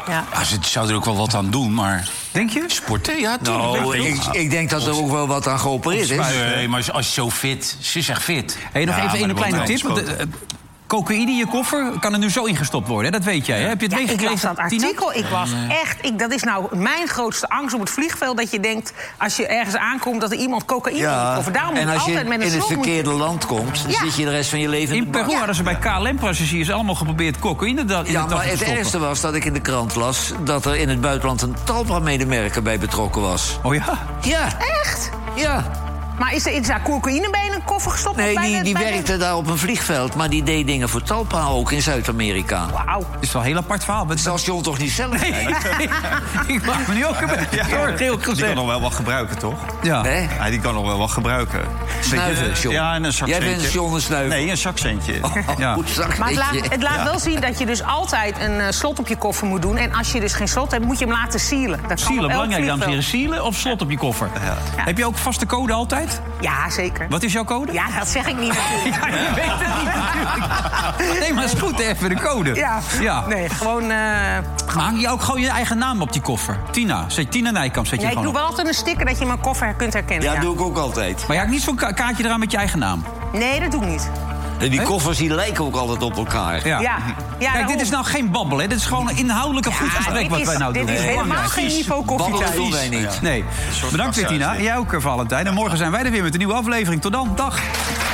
Ja. Ja, ze zou er ook wel wat aan doen, maar... Denk je? Sporten, ja, Nou, ik denk dat er ook wel wat aan geopereerd is. Nee, maar als je zo fit... Ze is echt fit. Hey, nog Ja, even maar een er kleine wordt tip. wel Want, cocaïne in je koffer kan er nu zo ingestopt worden. Hè? Dat weet jij. Hè? Heb je het Ja, ik las meegekregen, dat Tina? artikel. Ik was echt... dat is nou mijn grootste angst op het vliegveld. Dat je denkt, als je ergens aankomt, dat er iemand cocaïne in je koffer. Daarom en moet als je altijd met een in het slot verkeerde land komt... dan zit je de rest van je leven In Peru hadden ze bij KLM-passagiers allemaal geprobeerd cocaïne in de Ja, tas maar te het stoppen. ergste was dat ik in de krant las... dat er in het buitenland een Talpa-medewerker bij betrokken was. Oh ja? Ja. Echt? Ja. Maar is daar cocaïne bij in een koffer gestopt? Nee, die werkte daar op een vliegveld... maar die deed dingen voor Talpa ook in Zuid-Amerika. Wauw. Het is wel een heel apart verhaal. Dat zal John toch niet zelf Nee, ik maak me nu ook een beetje heel Die kan nog wel wat gebruiken, toch? Ja. Nee? Ja, die kan nog wel wat gebruiken. Snuiven, John. Ja, en een zakcentje. Jij bent John een snuiven. Nee, een zakcentje. Ja. Maar het laat wel zien dat je dus altijd een slot op je koffer moet doen. En als je dus geen slot hebt, moet je hem laten sealen. Dat kan Sealen, op elk belangrijk dames en heren. vliegveld. Sealen of slot op je koffer? Ja. Heb je ook vaste code altijd? Ja, zeker. Wat is jouw code? Ja, dat zeg ik niet natuurlijk. Ja, je weet het niet natuurlijk. Nee, maar het is goed, even de code. Ja. Nee, gewoon... Maar hang je ook gewoon je eigen naam op die koffer? Tina. Zet Tina Nijkamp. Zet je Ja, ik gewoon doe op. wel altijd een sticker dat je mijn koffer kunt herkennen. Ja, doe ik ook altijd. Maar je hangt niet zo'n kaartje eraan met je eigen naam? Nee, dat doe ik niet. En die koffers die lijken ook altijd op elkaar. Ja. Ja, Kijk, daarom. dit is nou geen babbel, hè. Dit is gewoon een inhoudelijk goed gesprek dit wat is- wij nou doen. dit is helemaal geen niveau koffietijd. Babbelen doen wij niet. Nee. Bedankt weer, Tina. Jij ook, Valentijn. En morgen zijn wij er weer met een nieuwe aflevering. Tot dan. Dag.